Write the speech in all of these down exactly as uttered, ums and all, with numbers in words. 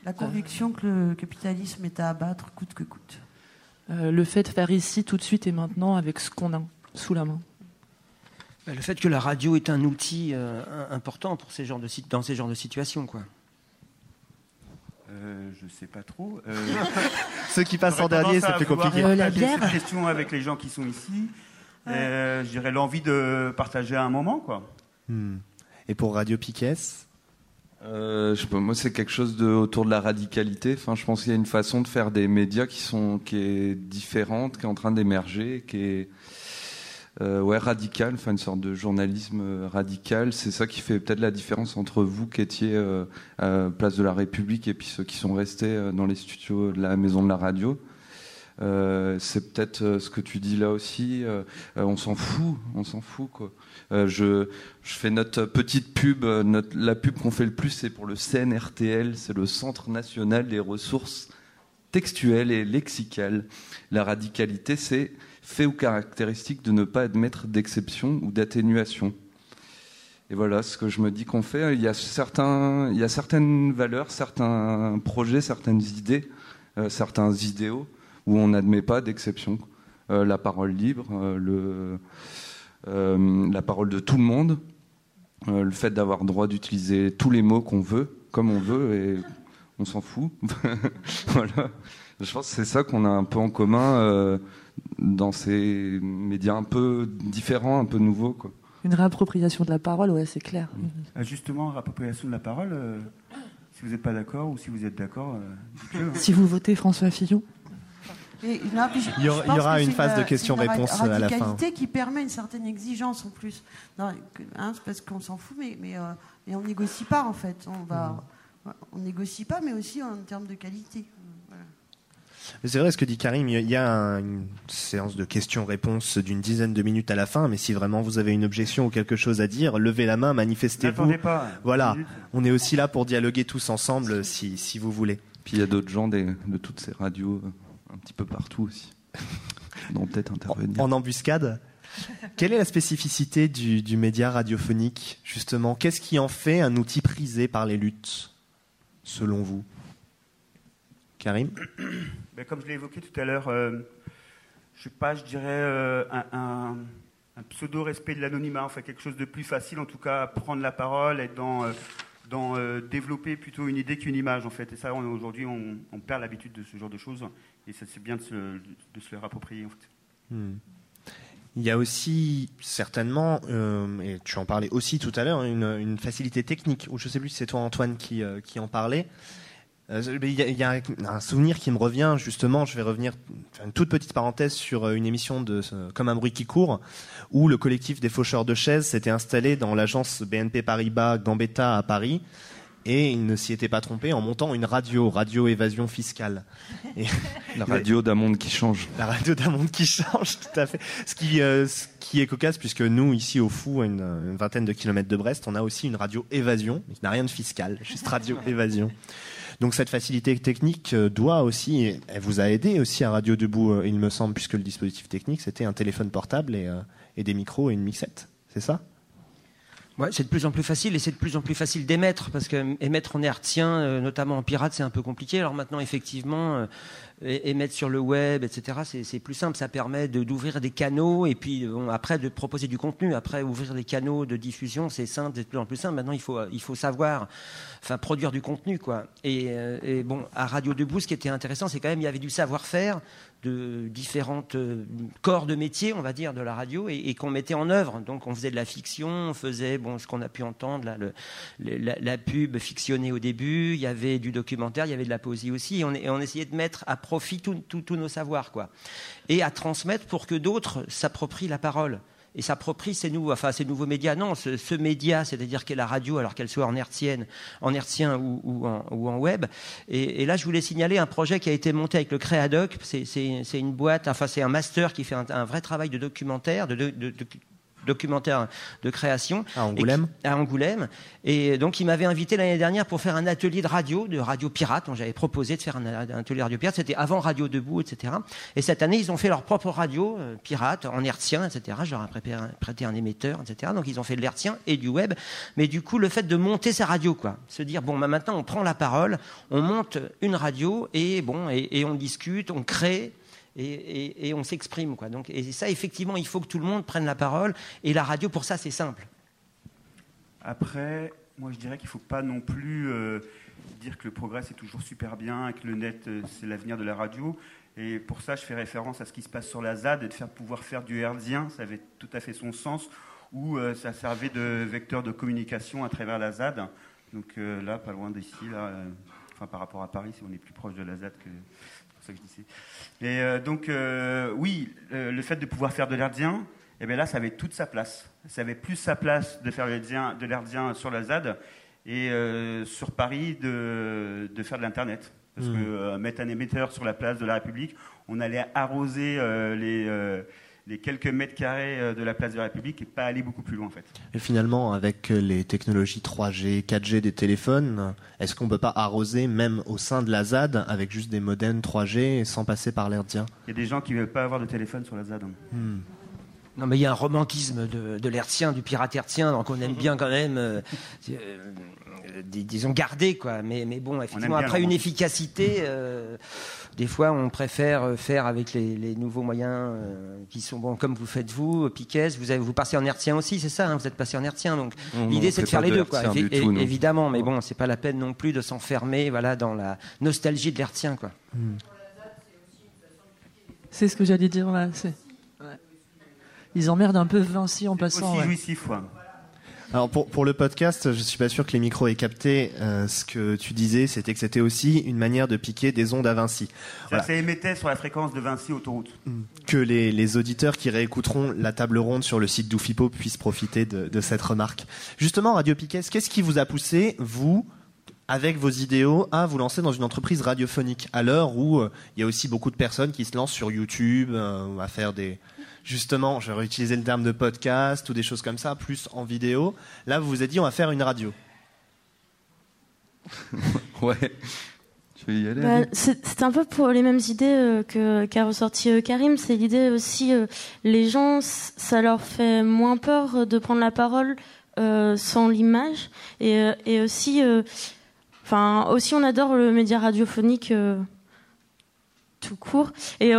La conviction que le capitalisme est à abattre coûte que coûte. Euh, le fait de faire ici, tout de suite et maintenant, avec ce qu'on a sous la main. Le fait que la radio est un outil euh, important pour ces genres de, dans ces genres de situations, quoi. Euh, je sais pas trop. Euh... Ceux qui passent en dernier, c'est plus compliqué. Euh, la bière. Cette question avec les gens qui sont ici, ouais. euh, je dirais l'envie de partager un moment, quoi. Hmm. Et pour Radio Piquet euh, je sais pas, moi c'est quelque chose de, autour de la radicalité. Enfin, je pense qu'il y a une façon de faire des médias qui sont qui est différente, qui est en train d'émerger, qui est Euh, ouais, radical, enfin une sorte de journalisme radical. C'est ça qui fait peut-être la différence entre vous qui étiez euh, à Place de la République et puis ceux qui sont restés euh, dans les studios de la Maison de la Radio. Euh, c'est peut-être euh, ce que tu dis là aussi. Euh, euh, on s'en fout, on s'en fout quoi. Euh, je, je fais notre petite pub. Notre, la pub qu'on fait le plus, c'est pour le C N R T L, c'est le Centre National des Ressources Textuelles et Lexicales. La radicalité, c'est fait ou caractéristique de ne pas admettre d'exception ou d'atténuation. Et voilà ce que je me dis qu'on fait. Il y a, certains, il y a certaines valeurs, certains projets, certaines idées, euh, certains idéaux où on n'admet pas d'exception. Euh, la parole libre, euh, le, euh, la parole de tout le monde, euh, le fait d'avoir le droit d'utiliser tous les mots qu'on veut, comme on veut, et on s'en fout. Voilà. Je pense que c'est ça qu'on a un peu en commun euh, dans ces médias un peu différents, un peu nouveaux, quoi. Une réappropriation de la parole, ouais, c'est clair. Mmh. Justement, réappropriation de la parole, euh, si vous n'êtes pas d'accord ou si vous êtes d'accord, euh, dites-le. Hein. Si vous votez François Fillon. Et, non, puis je, il y aura, il y aura une phase de questions-réponses à la fin. C'est une radicalité qui permet une certaine exigence en plus. Non, hein, c'est parce qu'on s'en fout, mais, mais, euh, mais on ne négocie pas en fait. On va, mmh. on négocie pas, mais aussi en termes de qualité. Voilà. C'est vrai ce que dit Karim, il y a un, une séance de questions-réponses d'une dizaine de minutes à la fin, mais si vraiment vous avez une objection ou quelque chose à dire, levez la main, manifestez-vous. N'attendez pas. Voilà, on est aussi là pour dialoguer tous ensemble si, si vous voulez. Puis il y a d'autres gens des, de toutes ces radios un petit peu partout aussi, qui vont peut-être intervenir. En, en embuscade. Quelle est la spécificité du, du média radiophonique, justement? Qu'est-ce qui en fait un outil prisé par les luttes, selon vous? Karim? Ben, comme je l'ai évoqué tout à l'heure, euh, je sais pas, je dirais euh, un, un, un pseudo-respect de l'anonymat, enfin quelque chose de plus facile, en tout cas, prendre la parole, être dans, euh, dans euh, développer plutôt une idée qu'une image, en fait. Et ça, on, aujourd'hui, on, on perd l'habitude de ce genre de choses, et ça, c'est bien de se, de se le réapproprier, en fait. Hmm. Il y a aussi certainement, euh, et tu en parlais aussi tout à l'heure, une, une facilité technique, ou je ne sais plus si c'est toi Antoine qui, euh, qui en parlait. Euh, il, y a, il y a un souvenir qui me revient justement, je vais revenir faire une toute petite parenthèse sur une émission de Comme un bruit qui court, où le collectif des faucheurs de chaises s'était installé dans l'agence B N P Paribas Gambetta à Paris. Et il ne s'y était pas trompé en montant une radio, Radio Évasion Fiscale. Et la radio d'un monde qui change. La radio d'un monde qui change, tout à fait. Ce qui, euh, ce qui est cocasse, puisque nous, ici au Fou, à une, une vingtaine de kilomètres de Brest, on a aussi une radio Évasion, mais qui n'a rien de fiscal, juste Radio Évasion. Donc cette facilité technique doit aussi, et elle vous a aidé aussi à Radio Debout, il me semble, puisque le dispositif technique, c'était un téléphone portable et, euh, et des micros et une mixette. C'est ça ? Ouais, c'est de plus en plus facile et c'est de plus en plus facile d'émettre parce que émettre en hertzien, euh, notamment en pirate, c'est un peu compliqué. Alors maintenant, effectivement, euh, émettre sur le web, et cetera, c'est, c'est plus simple. Ça permet de, d'ouvrir des canaux et puis bon, après de proposer du contenu. Après, ouvrir des canaux de diffusion, c'est simple, c'est de plus en plus simple. Maintenant, il faut, il faut savoir, enfin, produire du contenu, quoi. Et, euh, et bon, à Radio Debout, ce qui était intéressant, c'est quand même il y avait du savoir-faire de différentes euh, corps de métier, on va dire, de la radio, et, et qu'on mettait en œuvre. Donc, on faisait de la fiction, on faisait, bon, ce qu'on a pu entendre, là, le, le, la, la pub fictionnée au début, il y avait du documentaire, il y avait de la poésie aussi, et on, et on essayait de mettre à profit tous tout, tout nos savoirs, quoi, et à transmettre pour que d'autres s'approprient la parole. Et s'approprie ces nouveaux, enfin ces nouveaux médias. Non, ce, ce média, c'est-à-dire qu'est la radio, alors qu'elle soit en hertzienne, en hertzien ou, ou, en, ou en web. Et, et là, je voulais signaler un projet qui a été monté avec le Créadoc. C'est, c'est, c'est une boîte, enfin c'est un master qui fait un, un vrai travail de documentaire, de, de, de, documentaire de création. À Angoulême. Et, à Angoulême. Et donc, il m'avait invité l'année dernière pour faire un atelier de radio, de radio pirate. Donc, j'avais proposé de faire un, un atelier de radio pirate. C'était avant Radio Debout, et cetera. Et cette année, ils ont fait leur propre radio euh, pirate, en hertzien, et cetera. Je leur ai prêté un, prêté un émetteur, et cetera. Donc, ils ont fait de l'hertzien et du web. Mais du coup, le fait de monter sa radio, quoi. Se dire, bon, bah, maintenant, on prend la parole, on monte une radio et, bon, et, et on discute, on crée. Et, et, et on s'exprime, quoi. Donc, et ça, effectivement, il faut que tout le monde prenne la parole. Et la radio, pour ça, c'est simple. Après, moi, je dirais qu'il ne faut pas non plus euh, dire que le progrès, c'est toujours super bien et que le net, euh, c'est l'avenir de la radio. Et pour ça, je fais référence à ce qui se passe sur la Z A D et de faire pouvoir faire du hertzien. Ça avait tout à fait son sens, où euh, ça servait de vecteur de communication à travers la Z A D. Donc euh, là, pas loin d'ici, là, euh, enfin, par rapport à Paris, si on est plus proche de la Z A D que... C'est ça que je disais. Et euh, donc, euh, oui, euh, le fait de pouvoir faire de l'hertzien, eh bien là, ça avait toute sa place. Ça avait plus sa place de faire de l'hertzien sur la Z A D et euh, sur Paris de, de faire de l'Internet. Parce mmh. que euh, mettre un émetteur sur la place de la République, on allait arroser euh, les... Euh, les quelques mètres carrés de la place de la République et pas aller beaucoup plus loin en fait. Et finalement, avec les technologies trois G, quatre G des téléphones, est-ce qu'on ne peut pas arroser même au sein de la Z A D avec juste des modems trois G sans passer par l'hertzien ? Il y a des gens qui ne veulent pas avoir de téléphone sur la Z A D. Hmm. Non, mais il y a un romantisme de, de l'hertzien, du pirate hertzien, donc on aime bien quand même, euh, euh, dis, disons, garder, quoi. Mais, mais bon, effectivement, après une efficacité, euh, des fois, on préfère faire avec les, les nouveaux moyens euh, qui sont, bon, comme vous faites vous, Piquet, vous, avez, vous passez en hertzien aussi, c'est ça, hein, vous êtes passé en hertzien, donc non, l'idée, c'est de faire les deux, quoi. Évi- tout, évidemment, mais bon, c'est pas la peine non plus de s'enfermer, voilà, dans la nostalgie de l'hertzien, quoi. Hmm. C'est ce que j'allais dire là, c'est... Ils emmerdent un peu Vinci en passant. Aussi ouais. jouissif, ouais. Alors pour, pour le podcast, je suis pas sûr que les micros aient capté euh, ce que tu disais, c'était que c'était aussi une manière de piquer des ondes à Vinci. Ça, voilà. Ça émettait sur la fréquence de Vinci autoroute. Que les, les auditeurs qui réécouteront la table ronde sur le site d'Oufipo puissent profiter de, de cette remarque. Justement, Radio Piquet, qu'est-ce qui vous a poussé, vous, avec vos idéaux, à vous lancer dans une entreprise radiophonique à l'heure où il euh, y a aussi beaucoup de personnes qui se lancent sur YouTube euh, à faire des... Justement, je vais réutiliser le terme de podcast ou des choses comme ça, plus en vidéo. Là, vous vous êtes dit, on va faire une radio. Ouais. Je vais y aller. Bah, c'est, c'est un peu pour les mêmes idées euh, que, qu'a ressorti euh, Karim. C'est l'idée aussi, euh, les gens, ça leur fait moins peur de prendre la parole euh, sans l'image. Et, euh, et aussi, enfin, euh, aussi, on adore le média radiophonique. Euh, tout court et, euh,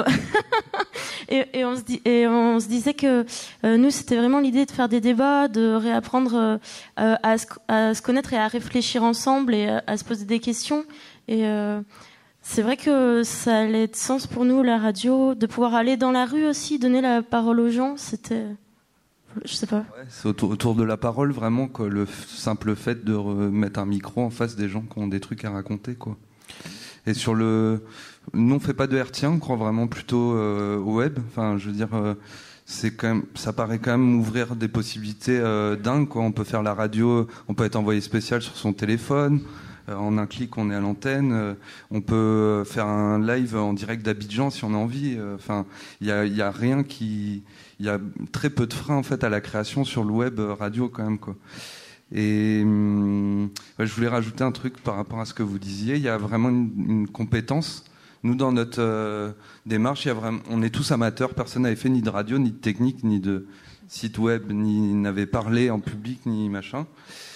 et, et, on se dit, et on se disait que euh, nous c'était vraiment l'idée de faire des débats, de réapprendre euh, à, se, à se connaître et à réfléchir ensemble et à, à se poser des questions et euh, c'est vrai que ça allait de sens pour nous la radio, de pouvoir aller dans la rue aussi, donner la parole aux gens, c'était je sais pas. Ouais, c'est autour, autour de la parole vraiment quoi, le simple fait de remettre un micro en face des gens qui ont des trucs à raconter quoi. Et sur le, nous on fait pas de hertzien, on croit vraiment plutôt euh, au web. Enfin, je veux dire, euh, c'est quand même, ça paraît quand même ouvrir des possibilités euh, dingues. Quoi. On peut faire la radio, on peut être envoyé spécial sur son téléphone. Euh, en un clic, on est à l'antenne. Euh, on peut faire un live en direct d'Abidjan si on a envie. Enfin, euh, il y a, il y a rien qui, il y a très peu de freins en fait à la création sur le web radio quand même quoi. Et hum, ouais, je voulais rajouter un truc par rapport à ce que vous disiez. Il y a vraiment une, une compétence. Nous, dans notre euh, démarche, il y a vraiment, on est tous amateurs. Personne n'avait fait ni de radio, ni de technique, ni de site web, ni n'avait parlé en public, ni machin.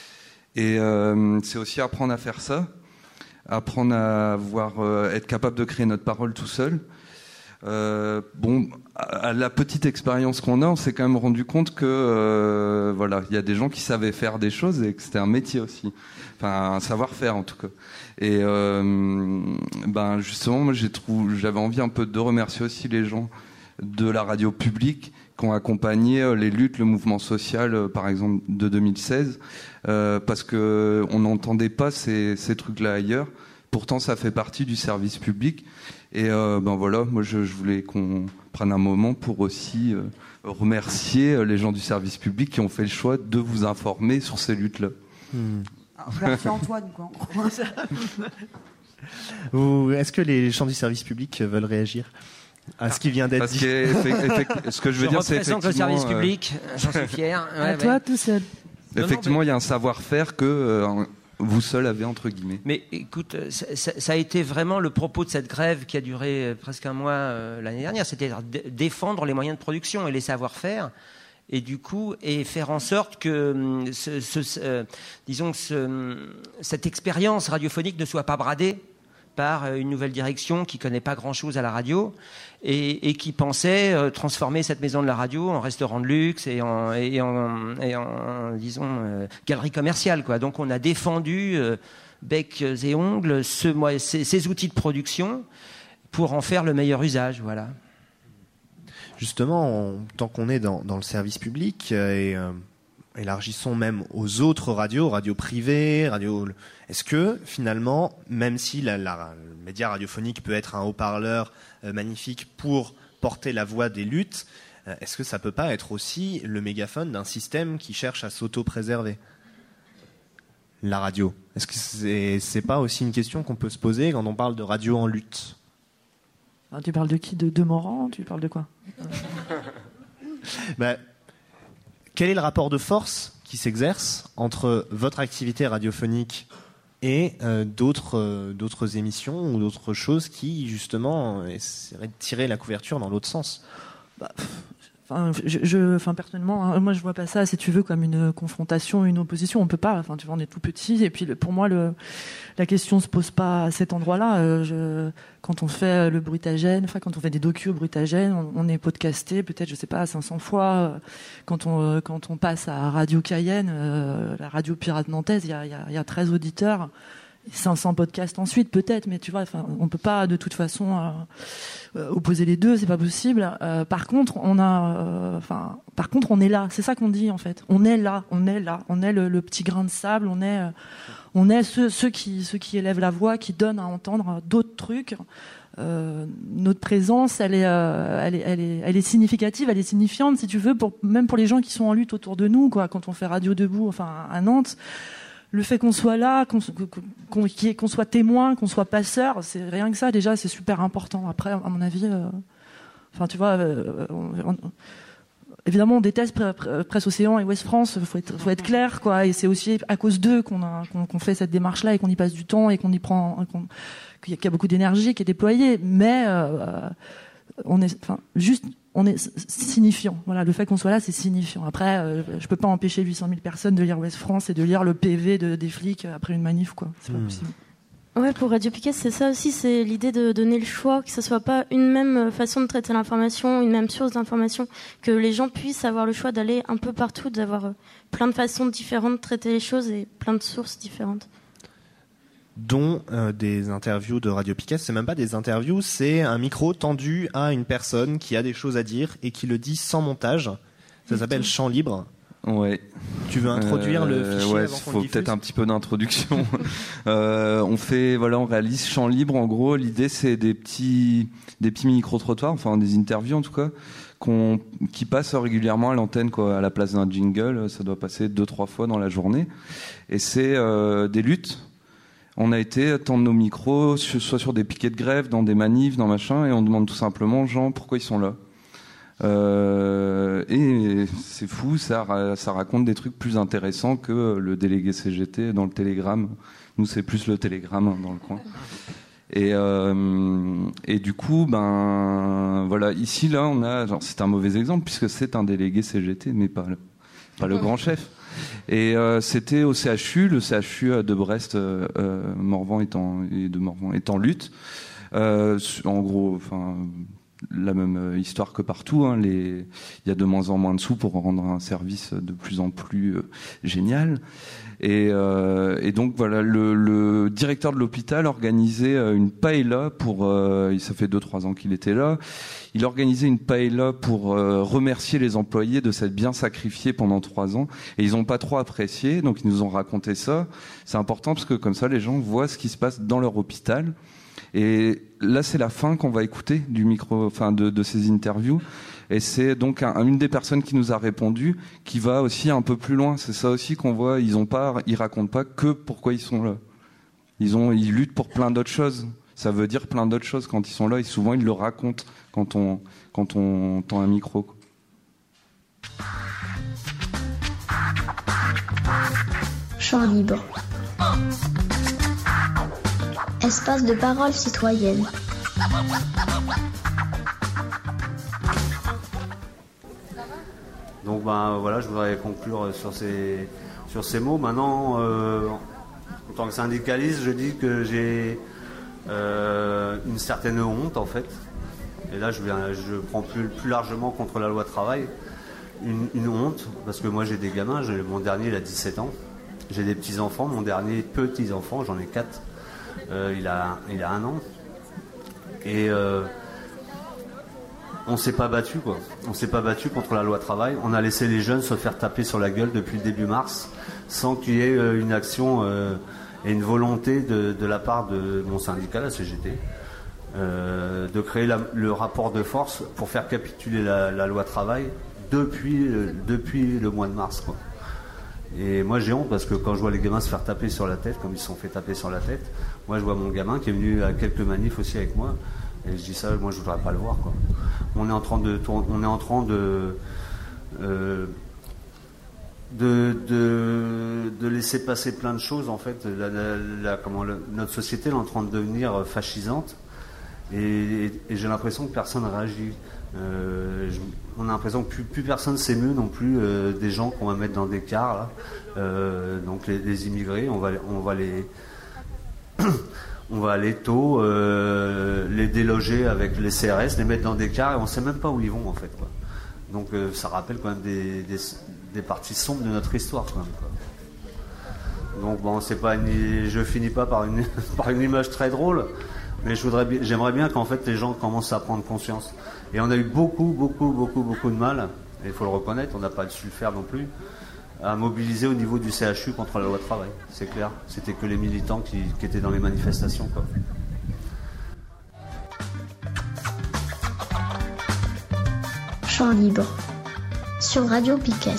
Et euh, c'est aussi apprendre à faire ça, apprendre à voir, euh, être capable de créer notre parole tout seul. Euh, bon, à la petite expérience qu'on a, on s'est quand même rendu compte que euh, voilà, il y a des gens qui savaient faire des choses et que c'était un métier aussi, enfin un savoir-faire en tout cas. Et euh, ben justement, moi j'ai trouvé, j'avais envie un peu de remercier aussi les gens de la radio publique qui ont accompagné les luttes, le mouvement social, par exemple de deux mille seize, euh, parce que on n'entendait pas ces, ces trucs-là ailleurs. Pourtant, ça fait partie du service public. Et euh, ben voilà, moi je, je voulais qu'on prenne un moment pour aussi euh, remercier les gens du service public qui ont fait le choix de vous informer sur ces luttes-là. Hmm. Merci Antoine, quoi. Ou est-ce que les gens du service public veulent réagir ? à ce qui vient d'être Parce dit. que, effect- ce que je veux je dire, c'est représente effectivement... le service euh, public, j'en suis fier. Ouais, à ouais. toi, tout seul. Non, Effectivement, non, il y a un savoir-faire que euh, vous seul avez, entre guillemets. Mais écoute, ça, ça- ça a été vraiment le propos de cette grève qui a duré presque un mois euh, l'année dernière, c'était d- défendre les moyens de production et les savoir-faire, et du coup, et faire en sorte que, hum, ce, ce- ce- euh, disons, ce- cette expérience radiophonique ne soit pas bradée par euh, une nouvelle direction qui connaît pas grand-chose à la radio et, et qui pensait euh, transformer cette maison de la radio en restaurant de luxe et en, et en, et en, disons, euh, galerie commerciale, quoi. Donc on a défendu euh, bec et ongles ce, moi, ces, ces outils de production pour en faire le meilleur usage, voilà. Justement, on- tant qu'on est dans, dans le service public, euh, et euh, élargissons même aux autres radios, radios privées, radios... Est-ce que finalement, même si la, la- le média radiophonique peut être un haut-parleur euh, magnifique pour porter la voix des luttes, euh, est-ce que ça peut pas être aussi le mégaphone d'un système qui cherche à s'auto-préserver ? La radio. Est-ce que c'est, c'est pas aussi une question qu'on peut se poser quand on parle de radio en lutte ? Ah, tu parles de qui? De Demorand? Tu parles de quoi? Bah, quel est le rapport de force qui s'exerce entre votre activité radiophonique et euh, d'autres, euh, d'autres émissions ou d'autres choses qui, justement, essaieraient de tirer la couverture dans l'autre sens ? Bah, pff, Enfin, je, je, enfin, personnellement, hein, moi, je vois pas ça, si tu veux, comme une confrontation, une opposition. On peut pas. Enfin, tu vois, on est tout petit. Et puis, le, pour moi, le, la question se pose pas à cet endroit-là. Euh, je, quand on fait le Brutagène, enfin, quand on fait des docus au Brutagène, on, on est podcasté, peut-être, je sais pas, cinq cents fois. Quand on, quand on passe à Radio Cayenne, euh, la radio pirate nantaise, il y a, il y a, il y a treize auditeurs. cinq cents podcasts ensuite, peut-être, mais tu vois, enfin, on peut pas de toute façon euh, euh, opposer les deux, c'est pas possible. Euh, par contre, on a, enfin, euh, par contre, on est là. C'est ça qu'on dit en fait. On est là, on est là, on est le, le petit grain de sable, on est, euh, on est ceux, ceux qui, ceux qui élèvent la voix, qui donnent à entendre d'autres trucs. Euh, notre présence, elle est, euh, elle est, elle est, elle est significative, elle est signifiante, si tu veux, pour même pour les gens qui sont en lutte autour de nous, quoi. Quand on fait Radio Debout, enfin à Nantes. Le fait qu'on soit là, qu'on, qu'on, qu'on soit témoin, qu'on soit passeur, c'est rien que ça déjà, c'est super important. Après, à mon avis, euh, enfin tu vois, euh, on, on, évidemment on déteste Presse Océan et Ouest France, faut être, faut être clair, quoi. Et c'est aussi à cause d'eux qu'on, a, qu'on, qu'on fait cette démarche-là et qu'on y passe du temps et qu'on y prend, qu'on, qu'il y a beaucoup d'énergie qui est déployée. Mais euh, on est, enfin, juste. On est signifiant. Voilà, le fait qu'on soit là, c'est signifiant. Après, euh, je peux pas empêcher huit cent mille personnes de lire Ouest France et de lire le P V de, des flics après une manif, quoi. C'est pas mmh. possible. Ouais, pour Radio Piquet, c'est ça aussi, c'est l'idée de donner le choix, que ce soit pas une même façon de traiter l'information, une même source d'information, que les gens puissent avoir le choix d'aller un peu partout, d'avoir plein de façons différentes de traiter les choses et plein de sources différentes. Dont euh, des interviews de Radio Piquet, c'est même pas des interviews, c'est un micro tendu à une personne qui a des choses à dire et qui le dit sans montage. Ça mmh. s'appelle Champ Libre. Ouais. Tu veux introduire euh, le fichier ouais, avant qu'on faut le diffuse ? peut-être un petit peu d'introduction. euh, on fait, voilà, on réalise Champ Libre. En gros, l'idée c'est des petits, des petits micro-trottoirs, enfin des interviews en tout cas, qu'on, qui passent régulièrement à l'antenne, quoi, à la place d'un jingle. Ça doit passer deux, trois fois dans la journée. Et c'est euh, des luttes. On a été tendre nos micros, soit sur des piquets de grève, dans des manifs, dans machin, et on demande tout simplement aux gens pourquoi ils sont là. Euh, et c'est fou, ça, ça raconte des trucs plus intéressants que le délégué C G T dans le Télégramme. Nous, c'est plus le Télégramme dans le coin. Et, euh, et du coup, ben voilà, ici là, on a, genre, c'est un mauvais exemple puisque c'est un délégué C G T, mais pas le, pas le grand chef. Et euh, c'était au C H U, le C H U de Brest, euh, Morvan étant et de Morvan est en lutte. Euh, en gros, enfin la même histoire que partout. Hein, les, il y a de moins en moins de sous pour rendre un service de plus en plus euh, génial. Et, euh, et donc voilà, le, le directeur de l'hôpital organisait une paella pour. Euh, ça fait deux trois ans qu'il était là. Il organisait une paella pour euh, remercier les employés de s'être bien sacrifiés pendant trois ans. Et ils n'ont pas trop apprécié, donc ils nous ont raconté ça. C'est important parce que comme ça, les gens voient ce qui se passe dans leur hôpital. Et là, c'est la fin qu'on va écouter du micro, enfin de, de ces interviews. Et c'est donc un, une des personnes qui nous a répondu qui va aussi un peu plus loin. C'est ça aussi qu'on voit. Ils ont pas, ils racontent pas que pourquoi ils sont là. Ils ont, ils luttent pour plein d'autres choses. Ça veut dire plein d'autres choses quand ils sont là, et souvent ils le racontent quand on, quand on tend un micro, quoi. Champ libre. Espace de parole citoyenne. Donc ben voilà, je voudrais conclure sur ces, sur ces mots. Maintenant, euh, en tant que syndicaliste, je dis que j'ai euh, une certaine honte en fait. Et là, je, viens, je prends plus, plus largement contre la loi travail. Une, une honte, parce que moi j'ai des gamins, j'ai, mon dernier il a dix-sept ans. J'ai des petits-enfants, mon dernier petit-enfant, j'en ai quatre. Euh, il, a, il a un an. Et euh, on ne s'est pas battu, quoi. On ne s'est pas battu contre la loi travail. On a laissé les jeunes se faire taper sur la gueule depuis le début mars, sans qu'il y ait euh, une action euh, et une volonté de, de la part de mon syndicat, la C G T, euh, de créer la, le rapport de force pour faire capituler la, la loi travail depuis, euh, depuis le mois de mars, quoi. Et moi j'ai honte parce que quand je vois les gamins se faire taper sur la tête, comme ils se sont fait taper sur la tête, moi je vois mon gamin qui est venu à quelques manifs aussi avec moi, et je dis ça, moi je voudrais pas le voir, quoi. On est en train de tourner, on est en train de, euh, de, de de laisser passer plein de choses en fait. La, la, la, comment, le, notre société est en train de devenir fascisante, et, et, et j'ai l'impression que personne ne réagit. Euh, je, on a l'impression que plus, plus personne s'émeut non plus euh, des gens qu'on va mettre dans des cars là. Euh, donc les, les immigrés, on va, on va les on va aller tôt euh, les déloger avec les C R S, les mettre dans des cars et on sait même pas où ils vont en fait, quoi. Donc euh, ça rappelle quand même des, des, des parties sombres de notre histoire quand même, quoi. Donc bon, c'est pas une, je finis pas par une par une image très drôle, mais je voudrais, j'aimerais bien qu'en fait les gens commencent à prendre conscience. Et on a eu beaucoup, beaucoup, beaucoup, beaucoup de mal, et il faut le reconnaître, on n'a pas su le faire non plus, à mobiliser au niveau du C H U contre la loi travail. C'est clair, c'était que les militants qui, qui étaient dans les manifestations, quoi. Champ libre. Sur Radio Piquet.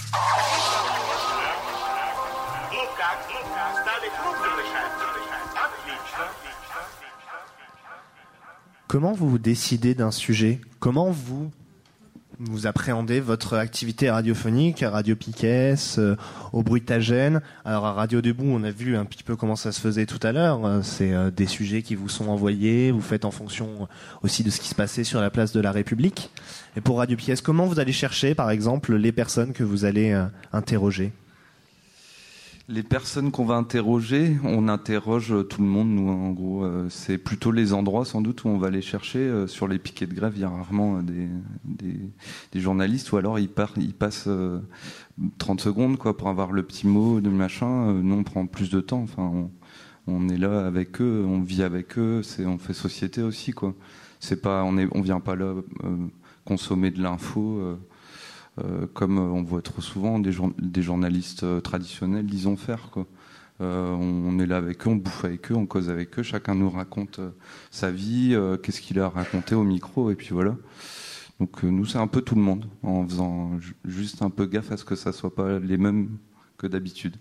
Comment vous décidez d'un sujet ? Comment vous vous appréhendez votre activité radiophonique à Radio Piquet, euh, au Bruitagène ? Alors à Radio Debout, on a vu un petit peu comment ça se faisait tout à l'heure. C'est euh, des sujets qui vous sont envoyés, vous faites en fonction aussi de ce qui se passait sur la place de la République. Et pour Radio Piquet, comment vous allez chercher, par exemple, les personnes que vous allez euh, interroger ? Les personnes qu'on va interroger, on interroge tout le monde, nous, en gros. Euh, c'est plutôt les endroits, sans doute, où on va les chercher. Euh, sur les piquets de grève, il y a rarement euh, des, des, des journalistes, ou alors ils, part, ils passent euh, trente secondes quoi, pour avoir le petit mot de machin. Euh, nous, on prend plus de temps. Enfin, on, on est là avec eux, on vit avec eux, c'est, on fait société aussi, quoi. C'est pas, on est, on vient pas là euh, consommer de l'info. Euh, Euh, comme on voit trop souvent des, jour- des journalistes euh, traditionnels, disons, faire, quoi. Euh, on, on est là avec eux, on bouffe avec eux, on cause avec eux, chacun nous raconte euh, sa vie, euh, qu'est-ce qu'il a raconté au micro, et puis voilà. Donc euh, nous, c'est un peu tout le monde, en faisant ju- juste un peu gaffe à ce que ça soit pas les mêmes que d'habitude.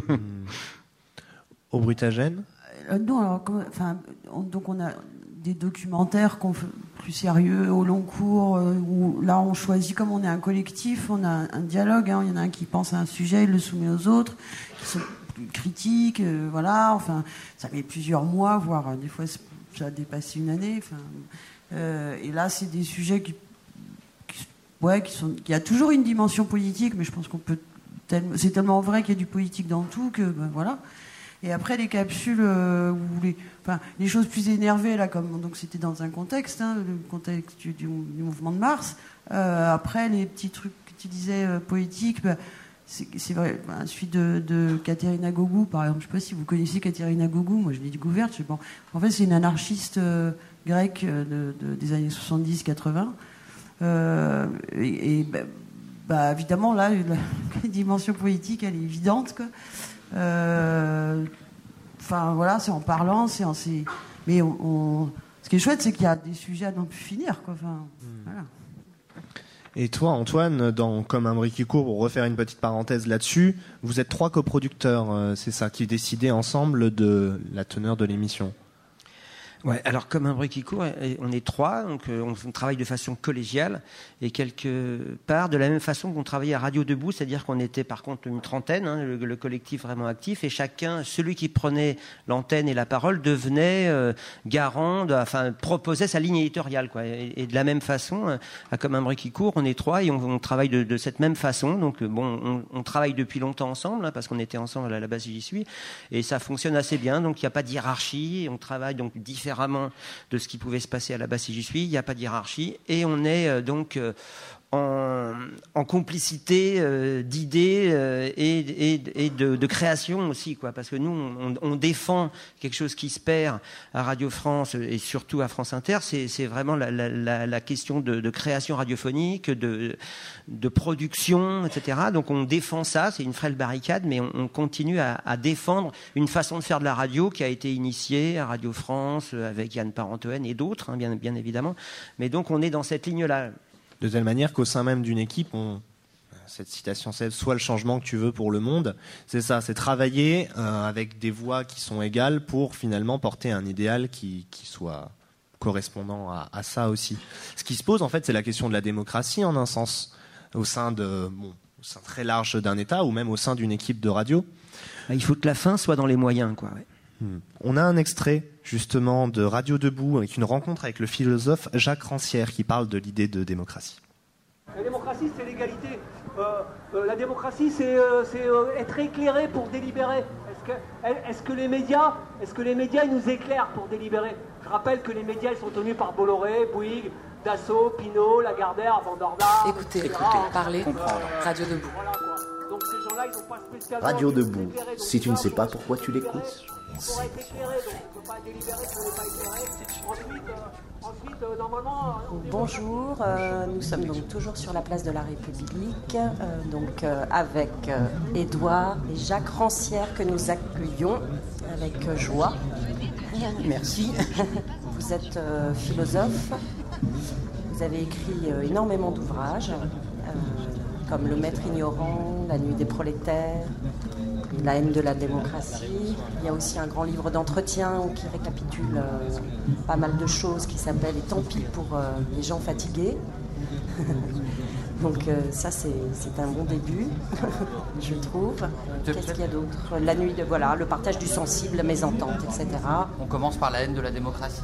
Au Bruitagène ? Euh, non, alors, comme- enfin, on- donc on a des documentaires qu'on fait plus sérieux, au long cours, euh, où là on choisit, comme on est un collectif, on a un, un dialogue, hein, il y en a un qui pense à un sujet, il le soumet aux autres, qui sont plus critiques, euh, voilà, enfin, ça met plusieurs mois, voire euh, des fois ça a dépassé une année, enfin, euh, et là c'est des sujets qui, qui, ouais, qui sont, il y a toujours une dimension politique, mais je pense qu'on peut, tellement, c'est tellement vrai qu'il y a du politique dans tout que, ben, voilà. Et après les capsules, euh, où les, enfin, les choses plus énervées là, comme donc c'était dans un contexte, hein, le contexte du, du, du mouvement de mars. Euh, après les petits trucs que tu disais euh, poétiques, bah, c'est, c'est vrai. Bah, celui de, de Katerina Gogou, par exemple. Je ne sais pas si vous connaissez Katerina Gogou. Moi, je l'ai découverte. Je sais pas. En fait, c'est une anarchiste euh, grecque de, de, des années soixante-dix quatre-vingts. Euh, et, et bah, bah, évidemment là, la, la dimension poétique, elle est évidente, quoi. Euh, enfin voilà, c'est en parlant, c'est en, c'est, mais on, on, ce qui est chouette, c'est qu'il y a des sujets à n'en plus finir, quoi. Enfin, mmh. Voilà. Et toi, Antoine, dans Comme un bruit qui court, pour refaire une petite parenthèse là-dessus, vous êtes trois coproducteurs, euh, c'est ça, qui décidaient ensemble de la teneur de l'émission. Ouais, alors comme un bruit qui court, on est trois, donc on travaille de façon collégiale et quelque part de la même façon qu'on travaillait à Radio Debout, c'est-à-dire qu'on était par contre une trentaine, hein, le, le collectif vraiment actif, et chacun, celui qui prenait l'antenne et la parole devenait euh, garant, de, enfin proposait sa ligne éditoriale, quoi. Et, et de la même façon, à comme un bruit qui court, on est trois et on, on travaille de, de cette même façon. Donc bon, on, on travaille depuis longtemps ensemble, hein, parce qu'on était ensemble à la base j'y suis, et ça fonctionne assez bien. Donc il n'y a pas de hiérarchie, on travaille donc différemment de ce qui pouvait se passer à la base si j'y suis. Il n'y a pas de hiérarchie et on est euh, donc euh, en, en complicité euh, d'idées euh, et, et, et de, de création aussi, quoi. Parce que nous, on, on défend quelque chose qui se perd à Radio France et surtout à France Inter. C'est, c'est vraiment la, la, la question de, de création radiophonique, de, de production, et cetera. Donc on défend ça. C'est une frêle barricade, mais on, on continue à, à défendre une façon de faire de la radio qui a été initiée à Radio France avec Yann Parentoen et d'autres, hein, bien, bien évidemment. Mais donc on est dans cette ligne-là. De telle manière qu'au sein même d'une équipe, on, cette citation c'est soit le changement que tu veux pour le monde, c'est ça, c'est travailler euh, avec des voix qui sont égales pour finalement porter un idéal qui, qui soit correspondant à, à ça aussi. Ce qui se pose en fait, c'est la question de la démocratie en un sens, au sein de, bon, au sein très large d'un État ou même au sein d'une équipe de radio. Il faut que la fin soit dans les moyens, quoi. Ouais. Hmm. On a un extrait justement de Radio Debout avec une rencontre avec le philosophe Jacques Rancière qui parle de l'idée de démocratie. La démocratie, c'est l'égalité. Euh, euh, la démocratie, c'est, euh, c'est euh, être éclairé pour délibérer. Est-ce que, est-ce que les médias, est-ce que les médias ils nous éclairent pour délibérer? Je rappelle que les médias ils sont tenus par Bolloré, Bouygues, Dassault, Pinault, Lagardère, Vandorda. Écoutez, écoutez, parlez, comprendre. Radio Debout. Voilà, donc ces gens-là, ils ont pas spécialement. Radio Debout. Si tu ne sais pas pourquoi tu l'écoutes. Pour être éclairé, donc on ne peut pas délibérer si on n'est pas éclairé. Ensuite, euh, ensuite euh, normalement. Bonjour, euh, nous sommes donc toujours sur la place de la République, euh, donc euh, avec euh, Édouard et Jacques Rancière que nous accueillons avec euh, joie. Merci. Vous êtes euh, philosophe, vous avez écrit euh, énormément d'ouvrages, euh, comme Le Maître ignorant, La nuit des prolétaires, La haine de la démocratie. Il y a aussi un grand livre d'entretien qui récapitule euh, pas mal de choses qui s'appelle « Et tant pis pour euh, les gens fatigués ». Donc euh, ça, c'est, c'est un bon début, je trouve. Qu'est-ce qu'il y a d'autre? La nuit, de, voilà, le partage du sensible, mésentente, et cetera. On commence par la haine de la démocratie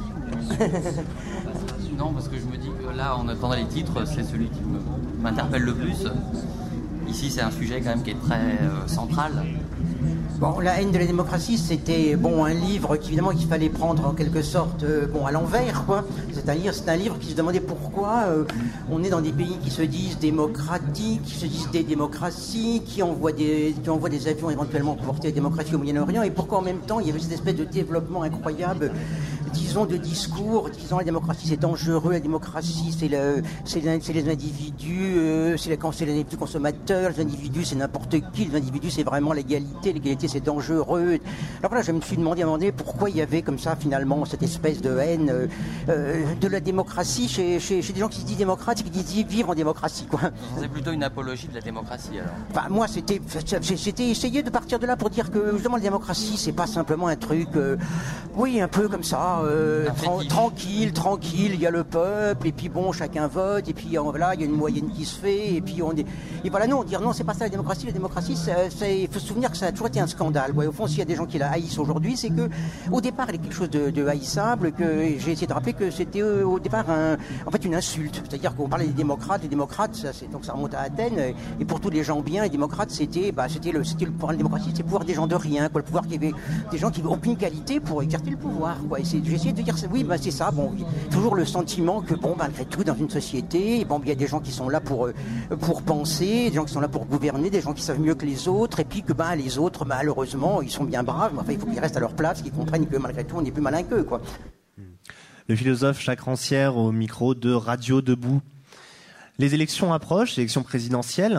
ou... Non, parce que je me dis que là, en attendant les titres, c'est celui qui me, m'interpelle le plus. Ici, c'est un sujet quand même qui est très euh, central. Bon, La haine de la démocratie, c'était bon un livre qu'évidemment qu'il fallait prendre en quelque sorte euh, bon à l'envers, quoi. C'est-à-dire, c'est un livre qui se demandait pourquoi euh, on est dans des pays qui se disent démocratiques, qui se disent des démocraties, qui envoient des, qui envoient des avions éventuellement pour porter la démocratie au Moyen-Orient, et pourquoi en même temps il y avait cette espèce de développement incroyable, disons, de discours disant la démocratie c'est dangereux, la démocratie c'est le, c'est, le, c'est les individus, euh, c'est, la, c'est les individus consommateurs, les individus c'est n'importe qui, les individus c'est vraiment l'égalité, l'égalité c'est dangereux. Alors là, je me suis demandé à un moment donné pourquoi il y avait comme ça finalement cette espèce de haine euh, euh, de la démocratie chez, chez, chez des gens qui se disent démocrates et qui disent vivre en démocratie, quoi. C'est plutôt une apologie de la démocratie alors. Enfin, moi, c'était, c'était essayer de partir de là pour dire que justement la démocratie, c'est pas simplement un truc, euh, oui, un peu comme ça, euh, tra- tranquille, tranquille. Il y a le peuple et puis bon, chacun vote et puis voilà, il y a une moyenne qui se fait et puis on est, et voilà, non, dire non, c'est pas ça la démocratie. La démocratie, il faut se souvenir que ça a toujours été un scandale. Ouais, au fond, s'il y a des gens qui la haïssent aujourd'hui, c'est que au départ, elle est quelque chose de, de haïssable. Que j'ai essayé de rappeler que c'était euh, au départ un, en fait une insulte. C'est-à-dire qu'on parlait des démocrates, les démocrates, ça, c'est, donc ça remonte à Athènes. Et pour tous les gens bien, les démocrates, c'était, bah, c'était le, c'était le pouvoir de la démocratie, c'était le pouvoir des gens de rien, quoi. Le pouvoir qui avait des gens qui n'avaient aucune qualité pour exercer le pouvoir, quoi. Et c'est, j'ai essayé de dire, oui, bah, c'est ça. Bon, toujours le sentiment que bon, malgré tout, dans une société, bon, il y a des gens qui sont là pour euh, pour penser, des gens qui sont là pour gouverner, des gens qui savent mieux que les autres, et puis que ben les autres, malheureusement, ils sont bien braves, mais enfin, il faut qu'ils restent à leur place, qu'ils comprennent que malgré tout, on est plus malin qu'eux, quoi. Le philosophe Jacques Rancière au micro de Radio Debout. Les élections approchent, les élections présidentielles.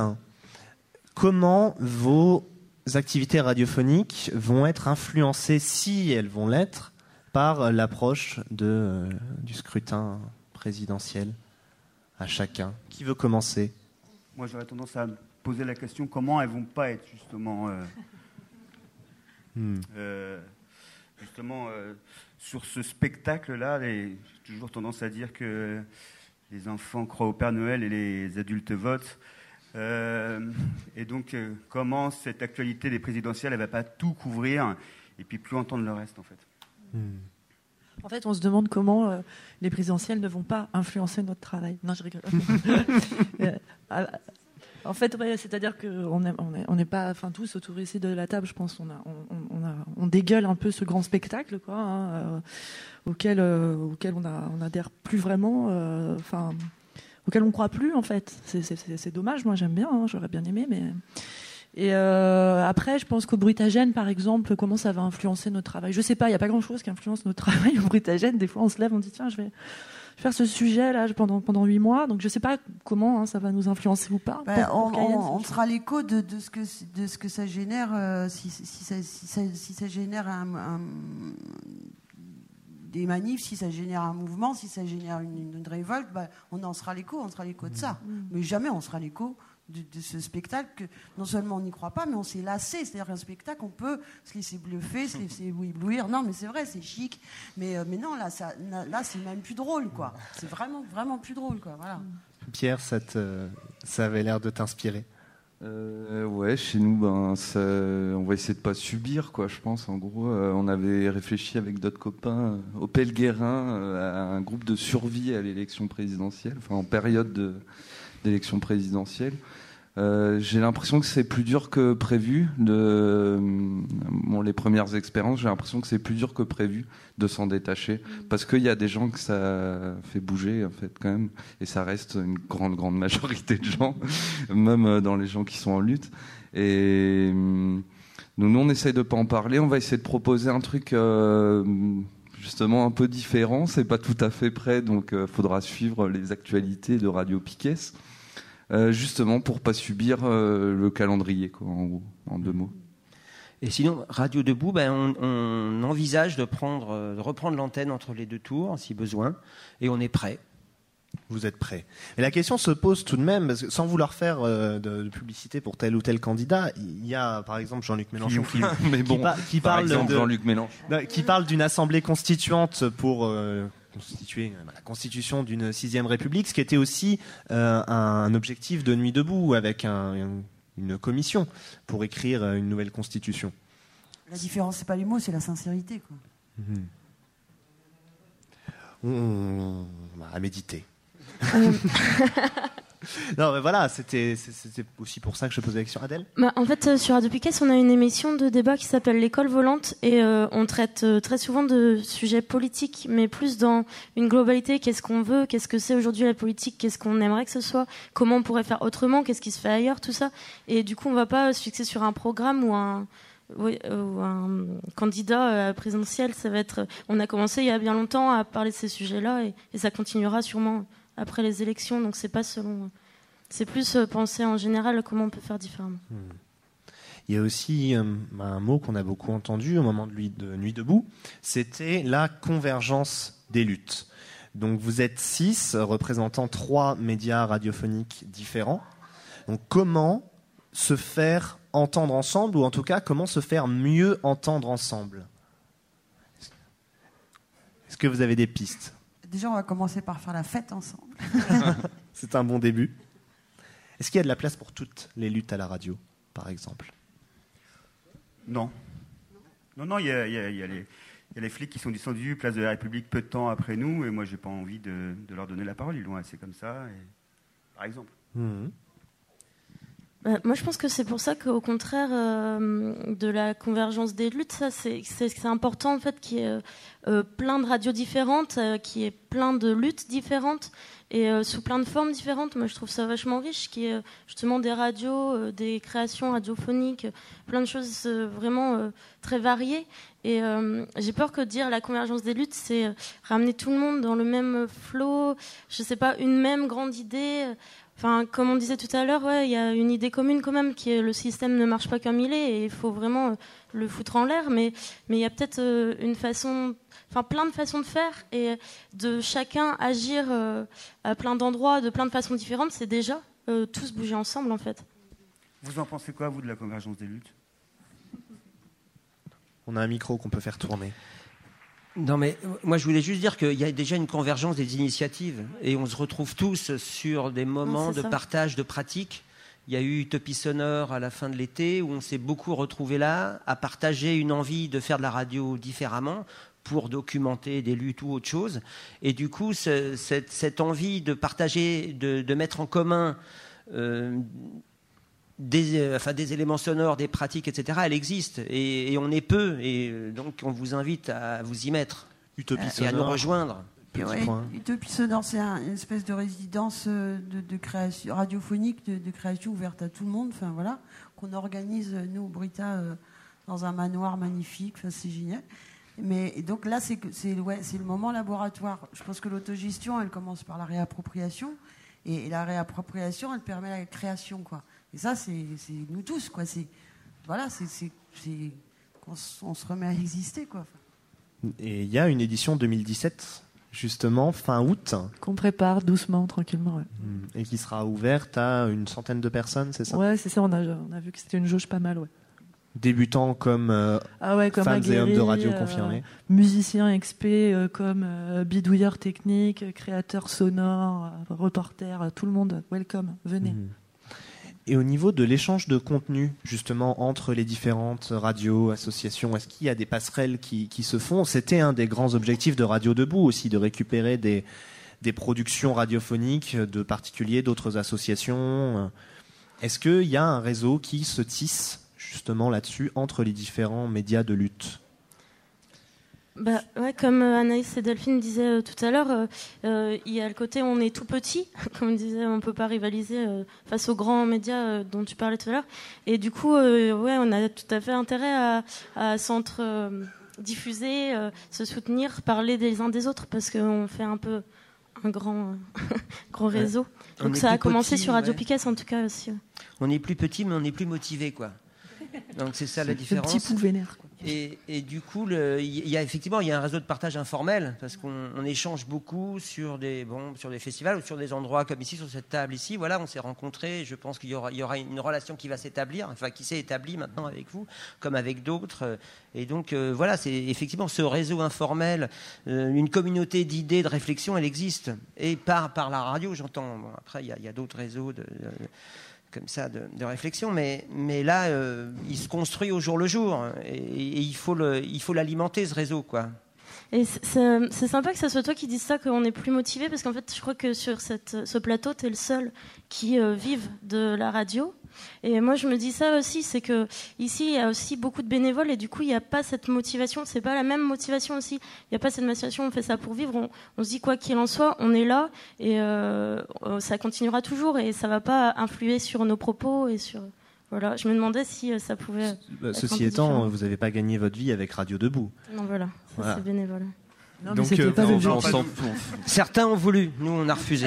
Comment vos activités radiophoniques vont être influencées, si elles vont l'être, par l'approche de, euh, du scrutin présidentiel à chacun? Qui veut commencer? Moi, j'aurais tendance à me poser la question comment elles vont pas être justement... Euh... Hmm. Euh, justement, euh, sur ce spectacle-là, les, j'ai toujours tendance à dire que les enfants croient au Père Noël et les adultes votent. Euh, et donc, euh, comment cette actualité des présidentielles, elle ne va pas tout couvrir et puis plus entendre le reste, en fait. Mmh. En fait, on se demande comment euh, les présidentielles ne vont pas influencer notre travail. Non, je rigole. euh, euh, en fait, ouais, c'est-à-dire qu'on n'est on est, on est pas, enfin tous autour ici de la table, je pense, on, a, on, on, a, on dégueule un peu ce grand spectacle, quoi, hein, euh, auquel, euh, auquel on, a, on adhère plus vraiment, enfin, euh, auquel on croit plus, en fait. C'est, c'est, c'est dommage. Moi, j'aime bien, hein, j'aurais bien aimé, mais. Et euh, après, je pense qu'au Brutagène, par exemple, comment ça va influencer notre travail ? Je sais pas, il n'y a pas grand-chose qui influence notre travail au Brutagène. Des fois, on se lève, on dit tiens, je vais faire ce sujet-là pendant pendant huit mois. Donc, je sais pas comment hein, ça va nous influencer ou pas. Ben, pour, on, pour Cayenne, on, on sera l'écho de, de ce que de ce que ça génère euh, si, si, ça, si, ça, si ça génère un, un, des manifs, si ça génère un mouvement, si ça génère une, une révolte, ben, on en sera l'écho. On sera l'écho de ça. Mmh. Mais jamais on sera l'écho De, de ce spectacle que non seulement on n'y croit pas, mais on s'est lassé. C'est-à-dire qu'un spectacle, on peut se laisser bluffer, se laisser éblouir. Non, mais c'est vrai, c'est chic. Mais, euh, mais non, là, ça, là, c'est même plus drôle, quoi. C'est vraiment, vraiment plus drôle, quoi. Voilà. Pierre, ça, te, ça avait l'air de t'inspirer. Euh, ouais, chez nous, ben, ça, on va essayer de pas subir, quoi. Je pense. En gros, euh, on avait réfléchi avec d'autres copains euh, au Pelguerin euh, à un groupe de survie à l'élection présidentielle, enfin en période de d'élection présidentielle. Euh, j'ai l'impression que c'est plus dur que prévu. De, bon, les premières expériences, j'ai l'impression que c'est plus dur que prévu de s'en détacher, mmh. parce qu'il y a des gens que ça fait bouger en fait quand même, et ça reste une grande grande majorité de gens, même dans les gens qui sont en lutte. Et nous, nous on essaye de pas en parler. On va essayer de proposer un truc. Euh, justement un peu différent, c'est pas tout à fait prêt, donc euh, faudra suivre les actualités de Radio Piquet, euh, justement pour pas subir euh, le calendrier, quoi, en gros, en deux mots. Et sinon, Radio Debout, ben, on, on envisage de, prendre, de reprendre l'antenne entre les deux tours, si besoin, et on est prêt. Vous êtes prêts. Et la question se pose tout de même, parce que sans vouloir faire euh, de, de publicité pour tel ou tel candidat, il y a par exemple Jean-Luc Mélenchon qui, Mais bon, qui, pa- qui par parle exemple, de, Jean-Luc Mélenchon. qui parle d'une assemblée constituante pour euh, constituer la constitution d'une sixième République, ce qui était aussi euh, un objectif de Nuit debout avec un, une commission pour écrire une nouvelle constitution. La différence, c'est pas les mots, c'est la sincérité, quoi. Mmh. On a à méditer. Non, mais voilà, c'était, c'était aussi pour ça que je posais la question. Adèle ? Bah, en fait, euh, sur Radio Piquet, on a une émission de débat qui s'appelle L'école volante et euh, on traite euh, très souvent de sujets politiques, mais plus dans une globalité. Qu'est-ce qu'on veut ? Qu'est-ce que c'est aujourd'hui la politique ? Qu'est-ce qu'on aimerait que ce soit ? Comment on pourrait faire autrement ? Qu'est-ce qui se fait ailleurs ? Tout ça. Et du coup, on ne va pas se fixer sur un programme ou un... Oui, euh, ou un candidat euh, présidentiel. Ça va être. On a commencé il y a bien longtemps à parler de ces sujets-là et, et ça continuera sûrement après les élections. Donc c'est pas selon. C'est plus euh, penser en général comment on peut faire différemment. Mmh. Il y a aussi euh, un mot qu'on a beaucoup entendu au moment de, lui, de Nuit debout. C'était la convergence des luttes. Donc vous êtes six représentant trois médias radiophoniques différents. Donc comment se faire entendre ensemble, ou en tout cas comment se faire mieux entendre ensemble ? Est-ce que vous avez des pistes ? Déjà, on va commencer par faire la fête ensemble. C'est un bon début. Est-ce qu'il y a de la place pour toutes les luttes à la radio, par exemple ? Non. Non, non, il y a, il y a, il y a les, il y a les flics qui sont descendus place de la République peu de temps après nous, et moi, j'ai pas envie de, de leur donner la parole. Ils l'ont assez comme ça, et... par exemple. Mmh. Bah, moi, je pense que c'est pour ça qu'au contraire euh, de la convergence des luttes, ça, c'est, c'est, c'est important en fait qu'il y ait euh, plein de radios différentes, euh, qu'il y ait plein de luttes différentes et euh, sous plein de formes différentes. Moi, je trouve ça vachement riche, qu'il y ait justement des radios, euh, des créations radiophoniques, plein de choses euh, vraiment euh, très variées. Et euh, j'ai peur que dire la convergence des luttes, c'est euh, ramener tout le monde dans le même flot, je sais pas, une même grande idée. Enfin, comme on disait tout à l'heure, ouais, il y a une idée commune quand même, qui est le système ne marche pas comme il est et il faut vraiment euh, le foutre en l'air. Mais mais il y a peut-être euh, une façon, enfin plein de façons de faire et de chacun agir euh, à plein d'endroits, de plein de façons différentes. C'est déjà euh, tous bouger ensemble en fait. Vous en pensez quoi, vous, de la convergence des luttes ? On a un micro qu'on peut faire tourner. Non, mais moi, je voulais juste dire qu'il y a déjà une convergence des initiatives et on se retrouve tous sur des moments Non, c'est de ça. partage de pratiques. Il y a eu Utopie sonore à la fin de l'été où on s'est beaucoup retrouvés là à partager une envie de faire de la radio différemment pour documenter des luttes ou autre chose. Et du coup, ce, cette, cette envie de partager, de, de mettre en commun euh, Des, euh, enfin, des éléments sonores, des pratiques, et cetera, elle existe. Et, et on est peu. Et euh, donc, on vous invite à vous y mettre. Utopie et à nous sonore. rejoindre. Et ouais, Utopie sonore, c'est un, une espèce de résidence euh, de, de création radiophonique, de, de création ouverte à tout le monde. Enfin voilà, qu'on organise nous, Brita, euh, dans un manoir magnifique. Enfin, c'est génial. Mais et donc là, c'est c'est ouais, c'est le moment laboratoire. Je pense que l'autogestion, elle commence par la réappropriation, et, et la réappropriation, elle permet la création, quoi. Et ça, c'est c'est nous tous, quoi. C'est voilà, c'est c'est c'est qu'on s- on se remet à exister, quoi. Et il y a une édition deux mille dix-sept, justement, fin août. Qu'on prépare doucement, tranquillement. Ouais, Et qui sera ouverte à une centaine de personnes, c'est ça? ouais c'est ça, on a, on a vu que c'était une jauge pas mal. Ouais. Débutants comme, euh, Ah ouais, comme fans et hommes de aguerris, radio euh, confirmés. musiciens experts euh, comme euh, bidouilleurs techniques, créateurs sonores, euh, reporters, euh, tout le monde, welcome, venez. Mhm. Et au niveau de l'échange de contenu, justement, entre les différentes radios, associations, est-ce qu'il y a des passerelles qui, qui se font? C'était un des grands objectifs de Radio Debout aussi, de récupérer des, des productions radiophoniques de particuliers, d'autres associations. Est-ce qu'il y a un réseau qui se tisse justement là-dessus entre les différents médias de lutte? Bah, ouais, comme euh, Anaïs et Delphine disaient euh, tout à l'heure, euh, euh, il y a le côté on est tout petit, comme disait, on peut pas rivaliser euh, face aux grands médias euh, dont tu parlais tout à l'heure. Et du coup, euh, ouais, on a tout à fait intérêt à, à s'entre euh, diffuser, euh, se soutenir, parler des uns des autres, parce qu'on fait un peu un grand, euh, grand Ouais. réseau. On Donc est ça a plus commencé petit, sur Radio ouais. Piquet en tout cas aussi. Ouais. On est plus petit, mais on est plus motivé, quoi. Donc c'est ça la Le différence. petit pou vénère, quoi. Et, et du coup, le- il y a effectivement il y a un réseau de partage informel parce qu'on on échange beaucoup sur des bon sur des festivals ou sur des endroits comme ici sur cette table ici. Voilà, on s'est rencontrés. Je pense qu'il y aura il y aura une relation qui va s'établir, enfin qui s'est établie maintenant avec vous, comme avec d'autres. Et donc euh, voilà, c'est effectivement ce réseau informel, euh, une communauté d'idées, de réflexion, elle existe. Et par par la radio, j'entends. Bon, après, il y a, il y a d'autres réseaux de, de comme ça de, de réflexion, mais, mais là, euh, il se construit au jour le jour, et, et il faut le, il faut l'alimenter, ce réseau, quoi. Et c'est- c'est c'est sympa que ce soit toi qui dises ça, qu'on est plus motivé, parce qu'en fait, je crois que sur cette, ce plateau, tu es le seul qui euh, vive de la radio. Et moi, je me dis ça aussi, c'est que ici, il y a aussi beaucoup de bénévoles, et du coup, il n'y a pas cette motivation, c'est pas la même motivation aussi. Il n'y a pas cette motivation, on fait ça pour vivre, on, on se dit quoi qu'il en soit, on est là, et euh, ça continuera toujours, et ça va pas influer sur nos propos et sur. Voilà, je me demandais si euh, ça pouvait. Bah, être Ceci un peu étant, différent. vous n'avez pas gagné votre vie avec Radio Debout. Non, voilà, ça Voilà. c'est bénévole. Non, mais Donc, c'était euh, pas on- l'objectif. on s'en- Certains ont voulu, nous, on a refusé.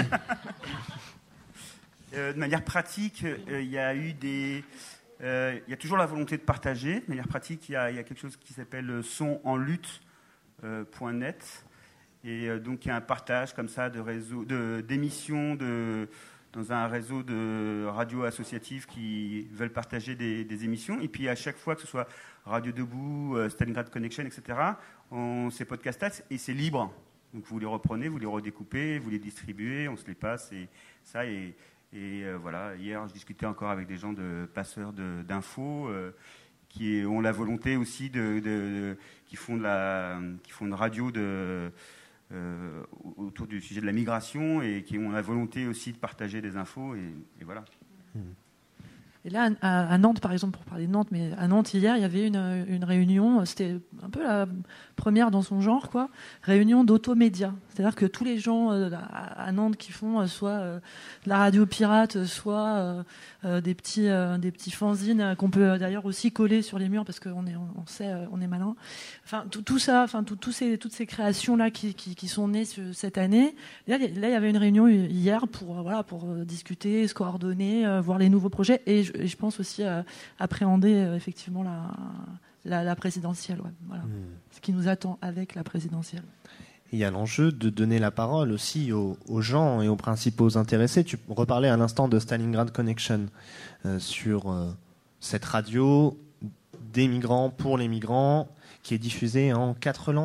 Euh, de manière pratique, euh, il y a eu des, euh, il y a toujours la volonté de partager. De manière pratique, il y a, il y a quelque chose qui s'appelle son en lutte point net, et euh, donc il y a un partage comme ça de réseaux, de d'émissions de dans un réseau de radios associatives qui veulent partager des, des émissions. Et puis à chaque fois, que ce soit Radio Debout, euh, Stalingrad Connection, et cetera, on c'est podcasté et c'est libre. Donc vous les reprenez, vous les redécoupez, vous les distribuez, on se les passe et ça et Et euh, voilà, hier, je discutais encore avec des gens de passeurs de- d'infos euh, qui ont la volonté aussi de, de, de- qui font de la, qui font une radio de, euh, autour du sujet de la migration et qui ont la volonté aussi de partager des infos et, et voilà. Et là, à, à Nantes, par exemple, pour parler de Nantes, mais à Nantes, hier, il y avait une, une réunion, c'était un peu la première dans son genre, quoi, réunion d'automédia. C'est-à-dire que tous les gens euh, à, à Nantes qui font euh, soit euh, de la radio pirate, soit euh, euh, des, petits, euh, des petits fanzines euh, qu'on peut euh, d'ailleurs aussi coller sur les murs parce qu'on est, on sait, euh, on est malin. Enfin, tout, tout ça, enfin, tout, tout ces, toutes ces créations-là qui, qui, qui sont nées ce- cette année. Là, là, il y avait une réunion hier pour, euh, voilà, pour euh, discuter, se coordonner, euh, voir les nouveaux projets et je, et je pense aussi euh, appréhender euh, effectivement la, la, la présidentielle. Ouais, voilà. Mmh. Ce qui nous attend avec la présidentielle. Il y a l'enjeu de donner la parole aussi aux, aux gens et aux principaux intéressés. Tu reparlais à l'instant de Stalingrad Connection euh, sur euh, cette radio des migrants pour les migrants qui est diffusée en quatre langues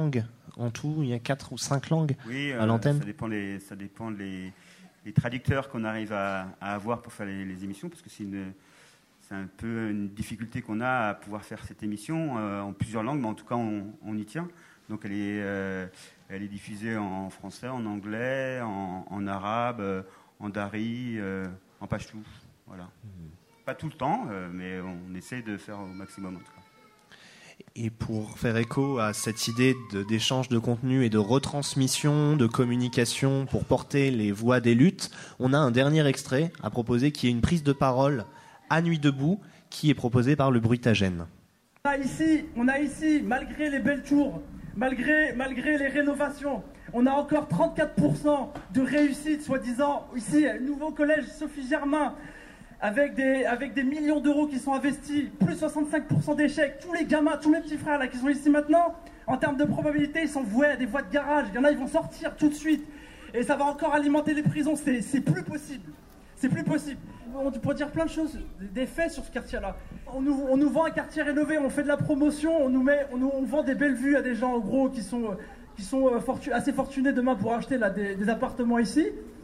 en tout. Il y a quatre ou cinq langues oui, à euh, l'antenne. Ça dépend les, ça dépend les, les traducteurs qu'on arrive à, à avoir pour faire les, les émissions, parce que c'est une, c'est un peu une difficulté qu'on a à pouvoir faire cette émission euh, en plusieurs langues, mais en tout cas on, on y tient. Donc elle est, euh, elle est diffusée en français, en anglais, en, en arabe, euh, en dari, euh, en pachtou. Voilà. Mmh. Pas tout le temps, euh, mais on essaie de faire au maximum en tout cas. Et pour faire écho à cette idée de, d'échange de contenu et de retransmission, de communication pour porter les voix des luttes, on a un dernier extrait à proposer qui est une prise de parole à Nuit debout qui est proposée par le Bruitagène. On a ici, on a ici, malgré les belles tours, malgré, malgré les rénovations, on a encore trente-quatre pour cent de réussite, soi-disant. Ici, nouveau collège Sophie Germain, avec des, avec des millions d'euros qui sont investis, plus soixante-cinq pour cent d'échecs. Tous les gamins, tous mes petits frères là qui sont ici maintenant, en termes de probabilité, ils sont voués à des voies de garage. Il y en a, ils vont sortir tout de suite. Et ça va encore alimenter les prisons. C'est, c'est plus possible. C'est plus possible. On pourrait dire plein de choses, des faits sur ce quartier-là. On nous, on nous vend un quartier rénové, on fait de la promotion, on nous met, on, nous, on vend des belles vues à des gens en gros qui sont, qui sont fortu- assez fortunés demain pour acheter là, des, des appartements ici.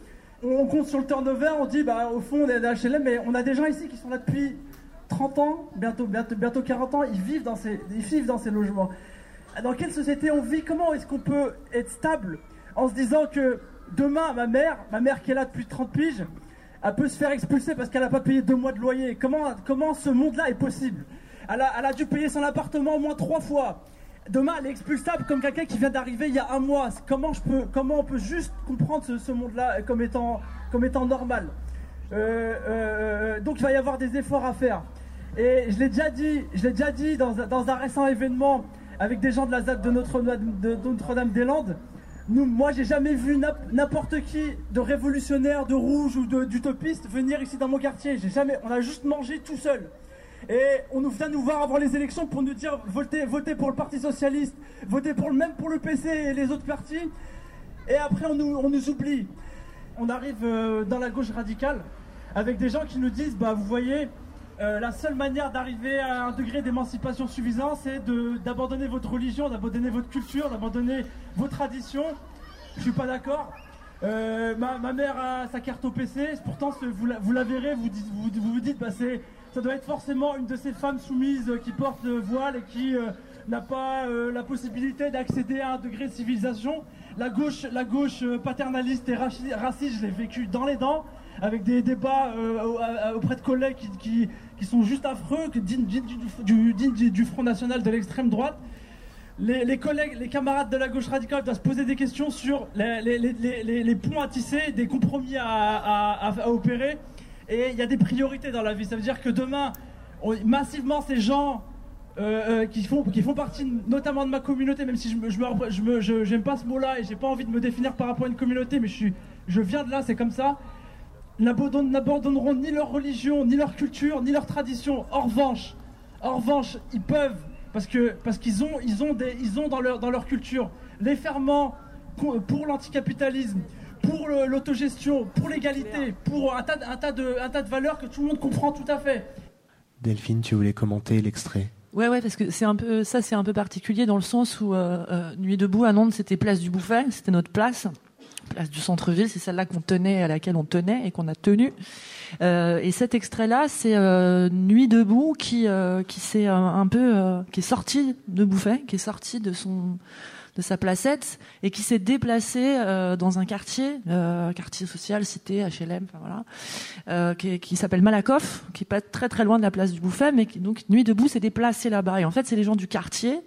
On compte sur le turnover, on dit bah au fond on est des H L M, mais on a des gens ici qui sont là depuis trente ans, bientôt, bientôt, bientôt quarante ans, ils vivent dans ces, ils vivent dans ces logements. Dans quelle société on vit? Comment est-ce qu'on peut être stable en se disant que demain ma mère, ma mère qui est là depuis trente piges, elle peut se faire expulser parce qu'elle n'a pas payé deux mois de loyer? Comment, comment ce monde-là est possible? elle a, elle a dû payer son appartement au moins trois fois. Demain, elle est expulsable comme quelqu'un qui vient d'arriver il y a un mois. Comment, je peux, comment on peut juste comprendre ce, ce monde-là comme étant, comme étant normal? euh, euh, Donc il va y avoir des efforts à faire. Et je l'ai déjà dit, je l'ai déjà dit dans, dans un récent événement avec des gens de la Z A D de Notre-Dame, de Notre-Dame-des-Landes. Nous, moi, j'ai jamais vu n'importe qui de révolutionnaire, de rouge ou de, d'utopiste venir ici dans mon quartier. J'ai jamais, on a juste mangé tout seul. Et on nous vient nous voir avant les élections pour nous dire votez, votez pour le Parti Socialiste, votez pour le même pour le P C et les autres partis. Et après on nous, on nous oublie. On arrive euh, dans la gauche radicale avec des gens qui nous disent bah vous voyez euh, la seule manière d'arriver à un degré d'émancipation suffisant, c'est de, d'abandonner votre religion, d'abandonner votre culture, d'abandonner vos traditions. Je suis pas d'accord. Euh, ma, ma mère a sa carte au P C, pourtant vous la, vous la verrez, vous vous, vous, vous dites bah c'est ça doit être forcément une de ces femmes soumises qui portent le voile et qui euh, n'a pas euh, la possibilité d'accéder à un degré de civilisation. La gauche, la gauche euh, paternaliste et raciste, je l'ai vécu dans les dents, avec des débats euh, auprès de collègues qui, qui, qui sont juste affreux, que dignes du, du, du, du Front National de l'extrême droite. Les, les collègues, les camarades de la gauche radicale doivent se poser des questions sur les, les, les, les, les ponts à tisser, des compromis à, à, à, à opérer. Et il y a des priorités dans la vie. Ça veut dire que demain, on, massivement, ces gens euh, euh, qui, font, qui font partie notamment de ma communauté, même si je me, je me, je me, je, j'aime pas ce mot-là et j'ai pas envie de me définir par rapport à une communauté, mais je, suis, je viens de là, c'est comme ça, n'abandonneront ni leur religion, ni leur culture, ni leur tradition. En revanche, en revanche, ils peuvent, parce que parce qu'ils ont, ils ont, des, ils ont dans, leur, dans leur culture les ferments pour l'anticapitalisme, pour le, l'autogestion, pour l'égalité, pour un tas, un, tas de, un tas de valeurs que tout le monde comprend tout à fait. Delphine, tu voulais commenter l'extrait? Ouais, ouais, parce que c'est un peu, ça c'est un peu particulier dans le sens où euh, euh, Nuit debout à Nantes, c'était place du Bouffay, c'était notre place, place du centre-ville, c'est celle-là qu'on tenait, à laquelle on tenait et qu'on a tenu. Euh, et cet extrait-là, c'est euh, Nuit debout qui euh, qui s'est un, un peu, euh, qui est sorti de Bouffay, qui est sorti de son de sa placette et qui s'est déplacé euh, dans un quartier, euh, quartier social, cité, H L M, enfin voilà, euh, qui, qui s'appelle Malakoff, qui est pas très très loin de la place du Bouffay, mais qui donc Nuit debout s'est déplacé là-bas. Et en fait, c'est les gens du quartier.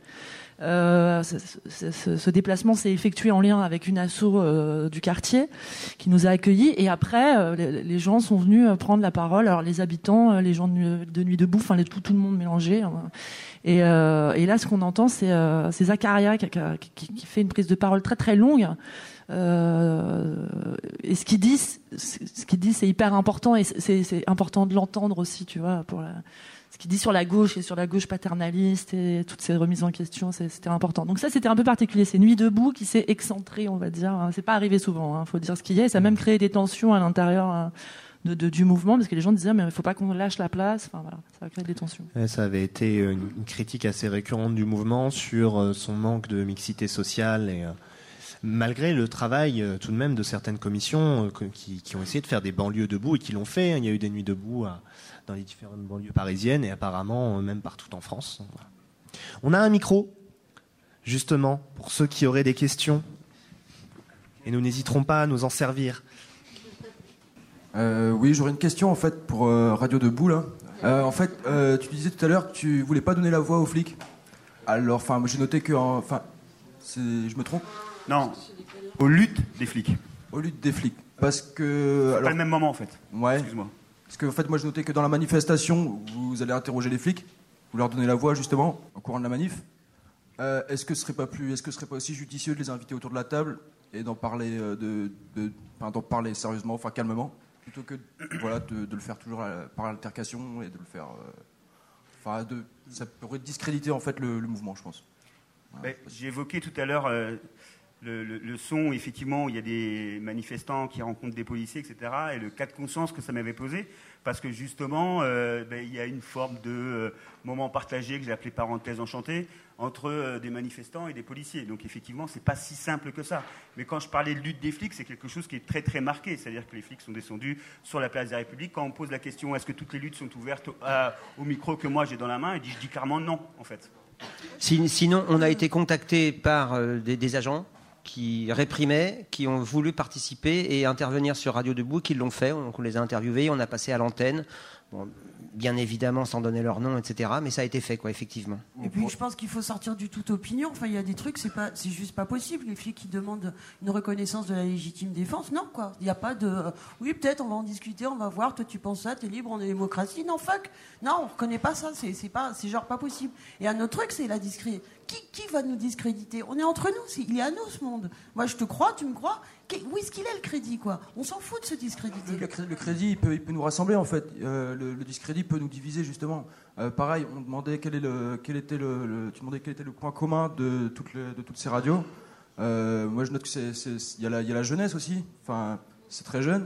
Euh, ce, ce, ce déplacement s'est effectué en lien avec une asso euh, du quartier qui nous a accueillis. Et après, euh, les, les gens sont venus prendre la parole. Alors les habitants, les gens de Nuit, de Nuit debout, enfin tout, tout le monde mélangé. Hein. Et, euh, et là, ce qu'on entend, c'est, euh, c'est Zacharia qui, qui, qui fait une prise de parole très très longue. Euh, et ce qu'il dit, ce qu'il dit, c'est hyper important et c'est, c'est important de l'entendre aussi, tu vois, pour la, ce qu'il dit sur la gauche et sur la gauche paternaliste et toutes ces remises en question, c'est, c'était important. Donc ça, c'était un peu particulier. C'est Nuit debout qui s'est excentré, on va dire. C'est pas arrivé souvent, hein, faut dire ce qu'il y a. Et ça a même créé des tensions à l'intérieur de, de, du mouvement, parce que les gens disaient mais il ne faut pas qu'on lâche la place. Enfin, voilà, ça a créé des tensions. Ouais, ça avait été une, une critique assez récurrente du mouvement sur euh, son manque de mixité sociale et euh, malgré le travail euh, tout de même de certaines commissions euh, qui, qui ont essayé de faire des banlieues debout et qui l'ont fait. Il y a eu des nuits debout à, dans les différentes banlieues parisiennes et apparemment euh, même partout en France. Voilà. On a un micro, justement, pour ceux qui auraient des questions. Et nous n'hésiterons pas à nous en servir. Euh, oui, j'aurais une question en fait pour euh, Radio Debout là. Euh, en fait, euh, tu disais tout à l'heure que tu voulais pas donner la voix aux flics. Alors, enfin, j'ai noté que, enfin, je me trompe. Non, aux luttes des flics. Aux luttes des flics, parce que. C'est alors, pas le même moment en fait. Ouais. Excuse-moi. Parce que en fait, moi, j'ai noté que dans la manifestation, vous allez interroger les flics, vous leur donnez la voix justement au courant de la manif. Euh, est-ce que ce serait pas plus, est-ce que ce serait pas aussi judicieux de les inviter autour de la table et d'en parler, euh, de, de, enfin, d'en parler sérieusement, enfin calmement, plutôt que voilà, de, de le faire toujours à, par altercation et de le faire, euh, enfin, de, ça pourrait discréditer en fait le, le mouvement, je pense. Voilà. Ben, j'ai évoqué tout à l'heure euh, le, le, le son, effectivement, où il y a des manifestants qui rencontrent des policiers, et cetera, et le cas de conscience que ça m'avait posé, parce que justement, euh, ben, il y a une forme de euh, moment partagé que j'ai appelé parenthèse enchantée entre euh, des manifestants et des policiers. Donc effectivement, c'est pas si simple que ça. Mais quand je parlais de lutte des flics, c'est quelque chose qui est très très marqué. C'est-à-dire que les flics sont descendus sur la place de la République. Quand on pose la question, est-ce que toutes les luttes sont ouvertes au, à, au micro que moi j'ai dans la main, et je dis clairement non, en fait. Sinon, on a été contacté par euh, des, des agents qui réprimaient, qui ont voulu participer et intervenir sur Radio Debout, qui l'ont fait. Donc on les a interviewés, on a passé à l'antenne. Bon, bien évidemment sans donner leur nom, et cetera. Mais ça a été fait, quoi, effectivement. Et puis je pense qu'il faut sortir du tout opinion. Enfin, il y a des trucs, c'est pas, c'est juste pas possible. Les flics qui demandent une reconnaissance de la légitime défense, non, quoi. Il n'y a pas de, euh, oui, peut-être, on va en discuter, on va voir. Toi, tu penses ça, t'es libre, on est démocratie. Non, fuck. Non, on reconnaît pas ça. C'est, c'est pas, c'est genre pas possible. Et un autre truc, c'est la discrédit. Qui, qui va nous discréditer? On est entre nous. C'est, il est à nous ce monde. Moi, je te crois, tu me crois. Où est-ce qu'il est le crédit, quoi? On s'en fout de se discréditer. Le, le crédit, il peut, il peut nous rassembler en fait. Euh, le, le discrédit peut nous diviser justement. Euh, pareil, on demandait quel, est le, quel était le, le, tu demandais quel était le point commun de toutes, les, de toutes ces radios. Euh, moi, je note que c'est, c'est, il y a la, il y a la jeunesse aussi. Enfin, c'est très jeune.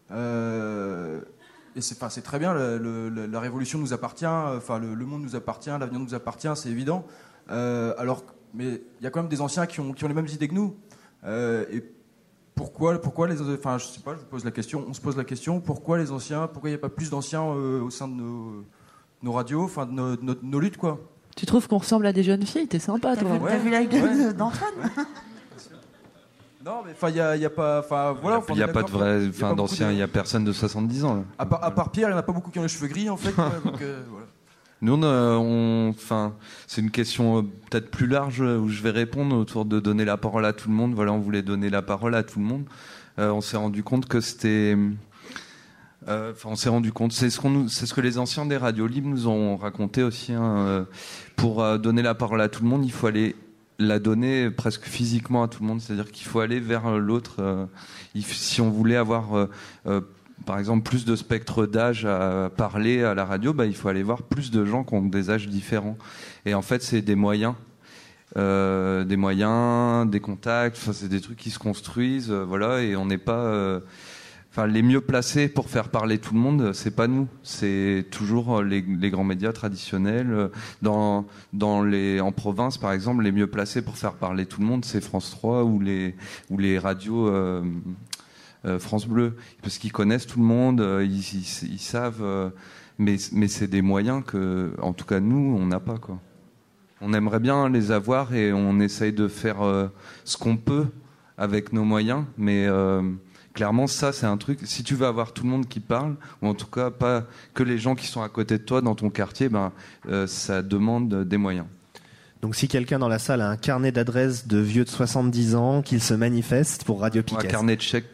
Euh, et c'est, enfin, c'est très bien. Le, le, la révolution nous appartient. Enfin, le, le monde nous appartient. L'avenir nous appartient. C'est évident. Euh, alors, mais il y a quand même des anciens qui ont, qui ont les mêmes idées que nous. Euh, et Pourquoi, pourquoi les, enfin, je sais pas, je vous pose la question. On se pose la question. Pourquoi les anciens? Pourquoi il n'y a pas plus d'anciens euh, au sein de nos, nos radios, enfin de nos, nos, nos luttes, quoi? Tu trouves qu'on ressemble à des jeunes filles? T'es sympa, t'as toi. Vu, ouais. T'as vu la gueule ouais. d'Antoine? Non, mais enfin, il y a, y a pas, enfin, voilà. Il n'y a, a pas de vrai, enfin, d'anciens. Il n'y a personne de soixante-dix ans là. À part, à part Pierre, il n'y en a pas beaucoup qui ont les cheveux gris, en fait. Quoi, donc, euh, voilà. Nous, on, enfin, c'est une question peut-être plus large où je vais répondre autour de donner la parole à tout le monde. Voilà, on voulait donner la parole à tout le monde. Euh, on s'est rendu compte que c'était, euh, enfin, on s'est rendu compte, c'est ce qu'on nous, c'est ce que les anciens des radios libres nous ont raconté aussi. Hein, euh, pour euh, donner la parole à tout le monde, il faut aller la donner presque physiquement à tout le monde. C'est-à-dire qu'il faut aller vers l'autre. Euh, il, si on voulait avoir euh, euh, par exemple, plus de spectre d'âge à parler à la radio, bah, il faut aller voir plus de gens qui ont des âges différents. Et en fait, c'est des moyens. Euh, des moyens, des contacts, enfin, c'est des trucs qui se construisent, euh, voilà, et on n'est pas... Euh, enfin, les mieux placés pour faire parler tout le monde, c'est pas nous. C'est toujours les, les grands médias traditionnels. Dans, dans les, en province, par exemple, les mieux placés pour faire parler tout le monde, c'est France trois ou les, ou les radios... Euh, Euh, France Bleu, parce qu'ils connaissent tout le monde, euh, ils, ils, ils savent, euh, mais, mais c'est des moyens que, en tout cas nous, on n'a pas, quoi. On aimerait bien les avoir et on essaye de faire euh, ce qu'on peut avec nos moyens, mais euh, clairement ça c'est un truc, si tu veux avoir tout le monde qui parle, ou en tout cas pas que les gens qui sont à côté de toi dans ton quartier, ben, euh, ça demande des moyens. Donc si quelqu'un dans la salle a un carnet d'adresses de vieux de soixante-dix ans, qu'il se manifeste pour Radio Piquet. Un carnet de chèques.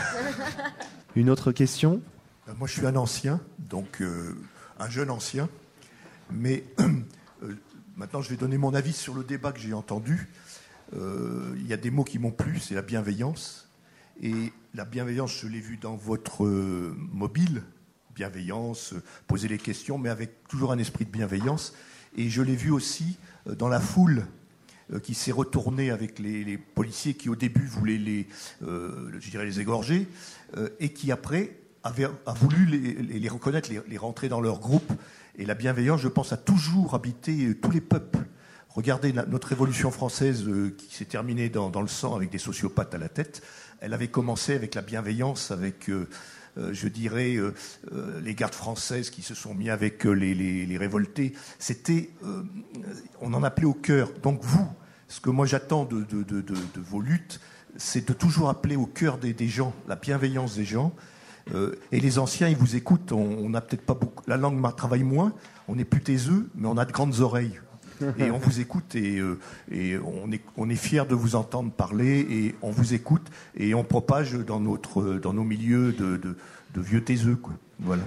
Une autre question? Moi, je suis un ancien, donc euh, un jeune ancien. Mais euh, maintenant, je vais donner mon avis sur le débat que j'ai entendu. Euh, il y a des mots qui m'ont plu, c'est la bienveillance. Et la bienveillance, je l'ai vu dans votre euh, mobile. Bienveillance, euh, poser les questions, mais avec toujours un esprit de bienveillance. Et je l'ai vu aussi euh, dans la foule qui s'est retourné avec les, les policiers qui au début voulaient les, euh, je dirais les égorger, euh, et qui après avait, a voulu les, les, les reconnaître, les, les rentrer dans leur groupe. Et la bienveillance, je pense, a toujours habité tous les peuples. Regardez la, notre Révolution française euh, qui s'est terminée dans, dans le sang avec des sociopathes à la tête. Elle avait commencé avec la bienveillance, avec, euh, euh, je dirais, euh, euh, les gardes françaises qui se sont mis avec euh, les, les, les révoltés. C'était, euh, on en appelait au cœur. Donc vous, ce que moi j'attends de, de, de, de, de vos luttes, c'est de toujours appeler au cœur des, des gens, la bienveillance des gens. Euh, et les anciens, ils vous écoutent. On n'a peut-être pas beaucoup, la langue travaille moins. On est plus taiseux, mais on a de grandes oreilles. Et on vous écoute et, euh, et on est, on est fiers de vous entendre parler et on vous écoute et on propage dans, notre, dans nos milieux de, de, de vieux taiseux, quoi. Voilà.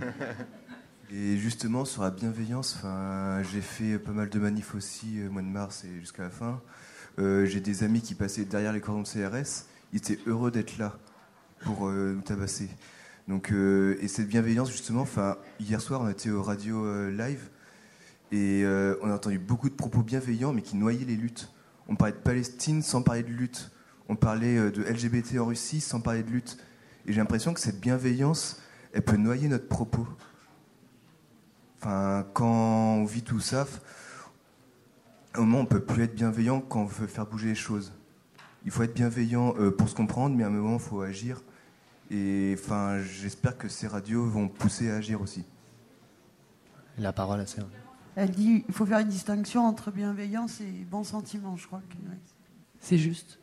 Et justement, sur la bienveillance, enfin, j'ai fait pas mal de manifs aussi au mois de mars et jusqu'à la fin. Euh, j'ai des amis qui passaient derrière les cordons de C R S. Ils étaient heureux d'être là pour euh, nous tabasser. Donc, euh, et cette bienveillance, justement, enfin, hier soir, on était au radio euh, live. Et euh, on a entendu beaucoup de propos bienveillants, mais qui noyaient les luttes. On parlait de Palestine sans parler de lutte. On parlait euh, de L G B T en Russie sans parler de lutte. Et j'ai l'impression que cette bienveillance, elle peut noyer notre propos. Enfin, quand on vit tout ça, au moment, on peut plus être bienveillant quand on veut faire bouger les choses. Il faut être bienveillant euh, pour se comprendre, mais à un moment, il faut agir. Et enfin, j'espère que ces radios vont pousser à agir aussi. La parole à Serge. Elle dit qu'il faut faire une distinction entre bienveillance et bon sentiment, je crois. Que, ouais. C'est juste.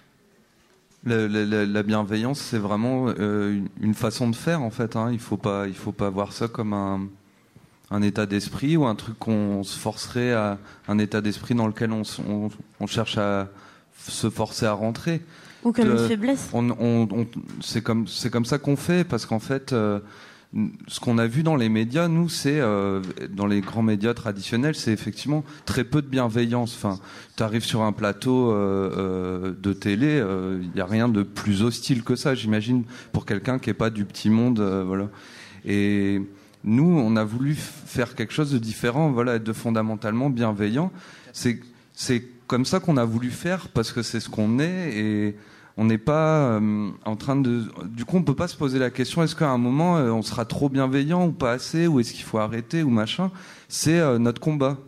La, la, la bienveillance, c'est vraiment euh, une façon de faire, en fait. Hein. Il ne faut pas, il faut pas voir ça comme un, un état d'esprit ou un truc qu'on se forcerait à... Un état d'esprit dans lequel on, on, on cherche à se forcer à rentrer. Ou comme euh, une faiblesse. On, on, on, c'est, comme, c'est comme ça qu'on fait, parce qu'en fait... Euh, ce qu'on a vu dans les médias, nous, c'est euh, dans les grands médias traditionnels, c'est effectivement très peu de bienveillance. Enfin, tu arrives sur un plateau euh, euh, de télé, il euh, n'y a rien de plus hostile que ça, j'imagine, pour quelqu'un qui n'est pas du petit monde, euh, voilà. Et nous, on a voulu faire quelque chose de différent, voilà, être de fondamentalement bienveillant. C'est c'est comme ça qu'on a voulu faire, parce que c'est ce qu'on est et on n'est pas euh, en train de... Du coup, on ne peut pas se poser la question, est-ce qu'à un moment, euh, on sera trop bienveillant ou pas assez, ou est-ce qu'il faut arrêter, ou machin. C'est euh, notre combat.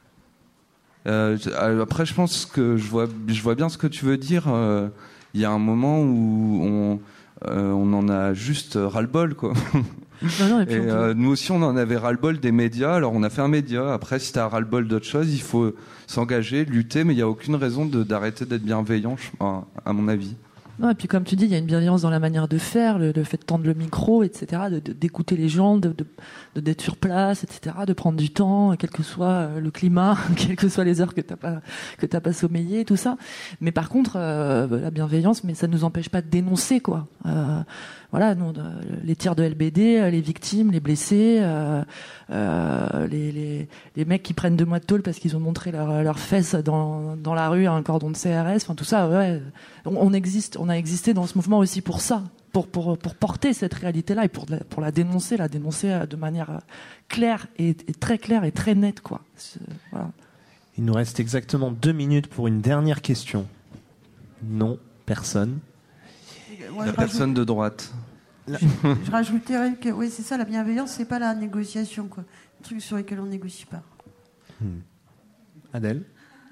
Euh, après, je pense que je vois, je vois bien ce que tu veux dire. Il euh, y a un moment où on, euh, on en a juste ras-le-bol, quoi. Non, non, et puis et euh, nous aussi, on en avait ras-le-bol des médias. Alors, on a fait un média. Après, si tu as ras-le-bol d'autres choses, il faut s'engager, lutter, mais il n'y a aucune raison de, d'arrêter d'être bienveillant, à, à mon avis. Non, et puis comme tu dis, il y a une bienveillance dans la manière de faire, le, le fait de tendre le micro, et cetera, de, de, d'écouter les gens, de, de, de, d'être sur place, et cetera, de prendre du temps, quel que soit le climat, quelles que soient les heures que t'as pas que t'as pas sommeillé, tout ça. Mais par contre, euh, la bienveillance, mais ça nous empêche pas de dénoncer, quoi. Euh, voilà, nous, les tirs de L B D, les victimes, les blessés, euh, euh, les, les, les mecs qui prennent deux mois de tôle parce qu'ils ont montré leurs leur fesses dans, dans la rue à un cordon de C R S, enfin tout ça, ouais. On, on existe, on a existé dans ce mouvement aussi pour ça, pour, pour, pour porter cette réalité-là et pour la, pour la dénoncer, la dénoncer de manière claire et, et très claire et très nette, quoi. C'est, voilà. Il nous reste exactement deux minutes pour une dernière question. Non, personne. Ouais, la personne rajoute... de droite. Je, je rajouterais que oui, c'est ça, la bienveillance, c'est pas la négociation, quoi. Un truc sur lequel on négocie pas. Hmm. Adèle.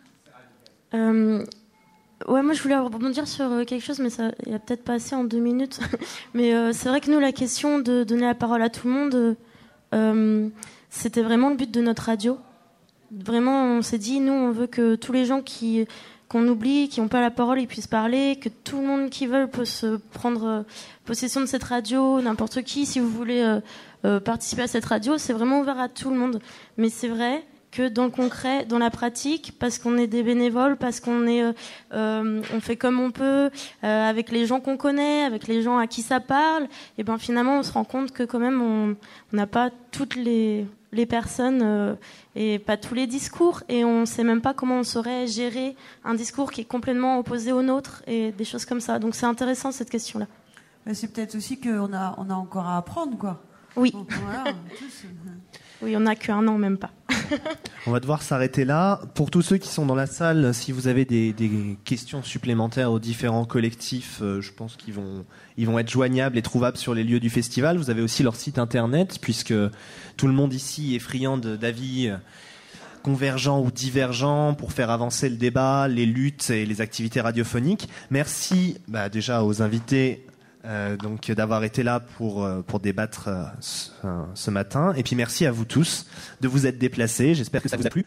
Euh, ouais, moi je voulais rebondir sur quelque chose, mais ça, il y a peut-être pas assez en deux minutes. mais euh, c'est vrai que nous, la question de donner la parole à tout le monde, euh, c'était vraiment le but de notre radio. Vraiment, on s'est dit, nous, on veut que tous les gens qui qu'on oublie, qui n'ont pas la parole, ils puissent parler, que tout le monde qui veut peut se prendre euh, possession de cette radio, n'importe qui, si vous voulez euh, euh, participer à cette radio, c'est vraiment ouvert à tout le monde. Mais c'est vrai que dans le concret, dans la pratique, parce qu'on est des bénévoles, parce qu'on est, euh, euh, on fait comme on peut, euh, avec les gens qu'on connaît, avec les gens à qui ça parle, et ben finalement on se rend compte que quand même on n'a pas toutes les les personnes euh, et pas tous les discours, et on ne sait même pas comment on saurait gérer un discours qui est complètement opposé au nôtre et des choses comme ça. Donc c'est intéressant cette question-là. Mais c'est peut-être aussi qu'on a, on a encore à apprendre, quoi. Oui. Donc, voilà, tous, oui, on n'a qu'un an, même pas. On va devoir s'arrêter là. Pour tous ceux qui sont dans la salle, si vous avez des, des questions supplémentaires aux différents collectifs, euh, je pense qu'ils vont, ils vont être joignables et trouvables sur les lieux du festival. Vous avez aussi leur site internet, puisque tout le monde ici est friand de- d'avis convergents ou divergents pour faire avancer le débat, les luttes et les activités radiophoniques. Merci bah, déjà aux invités euh, donc d'avoir été là pour, euh, pour débattre euh, ce, ce matin. Et puis merci à vous tous de vous être déplacés. J'espère que ça vous a plu.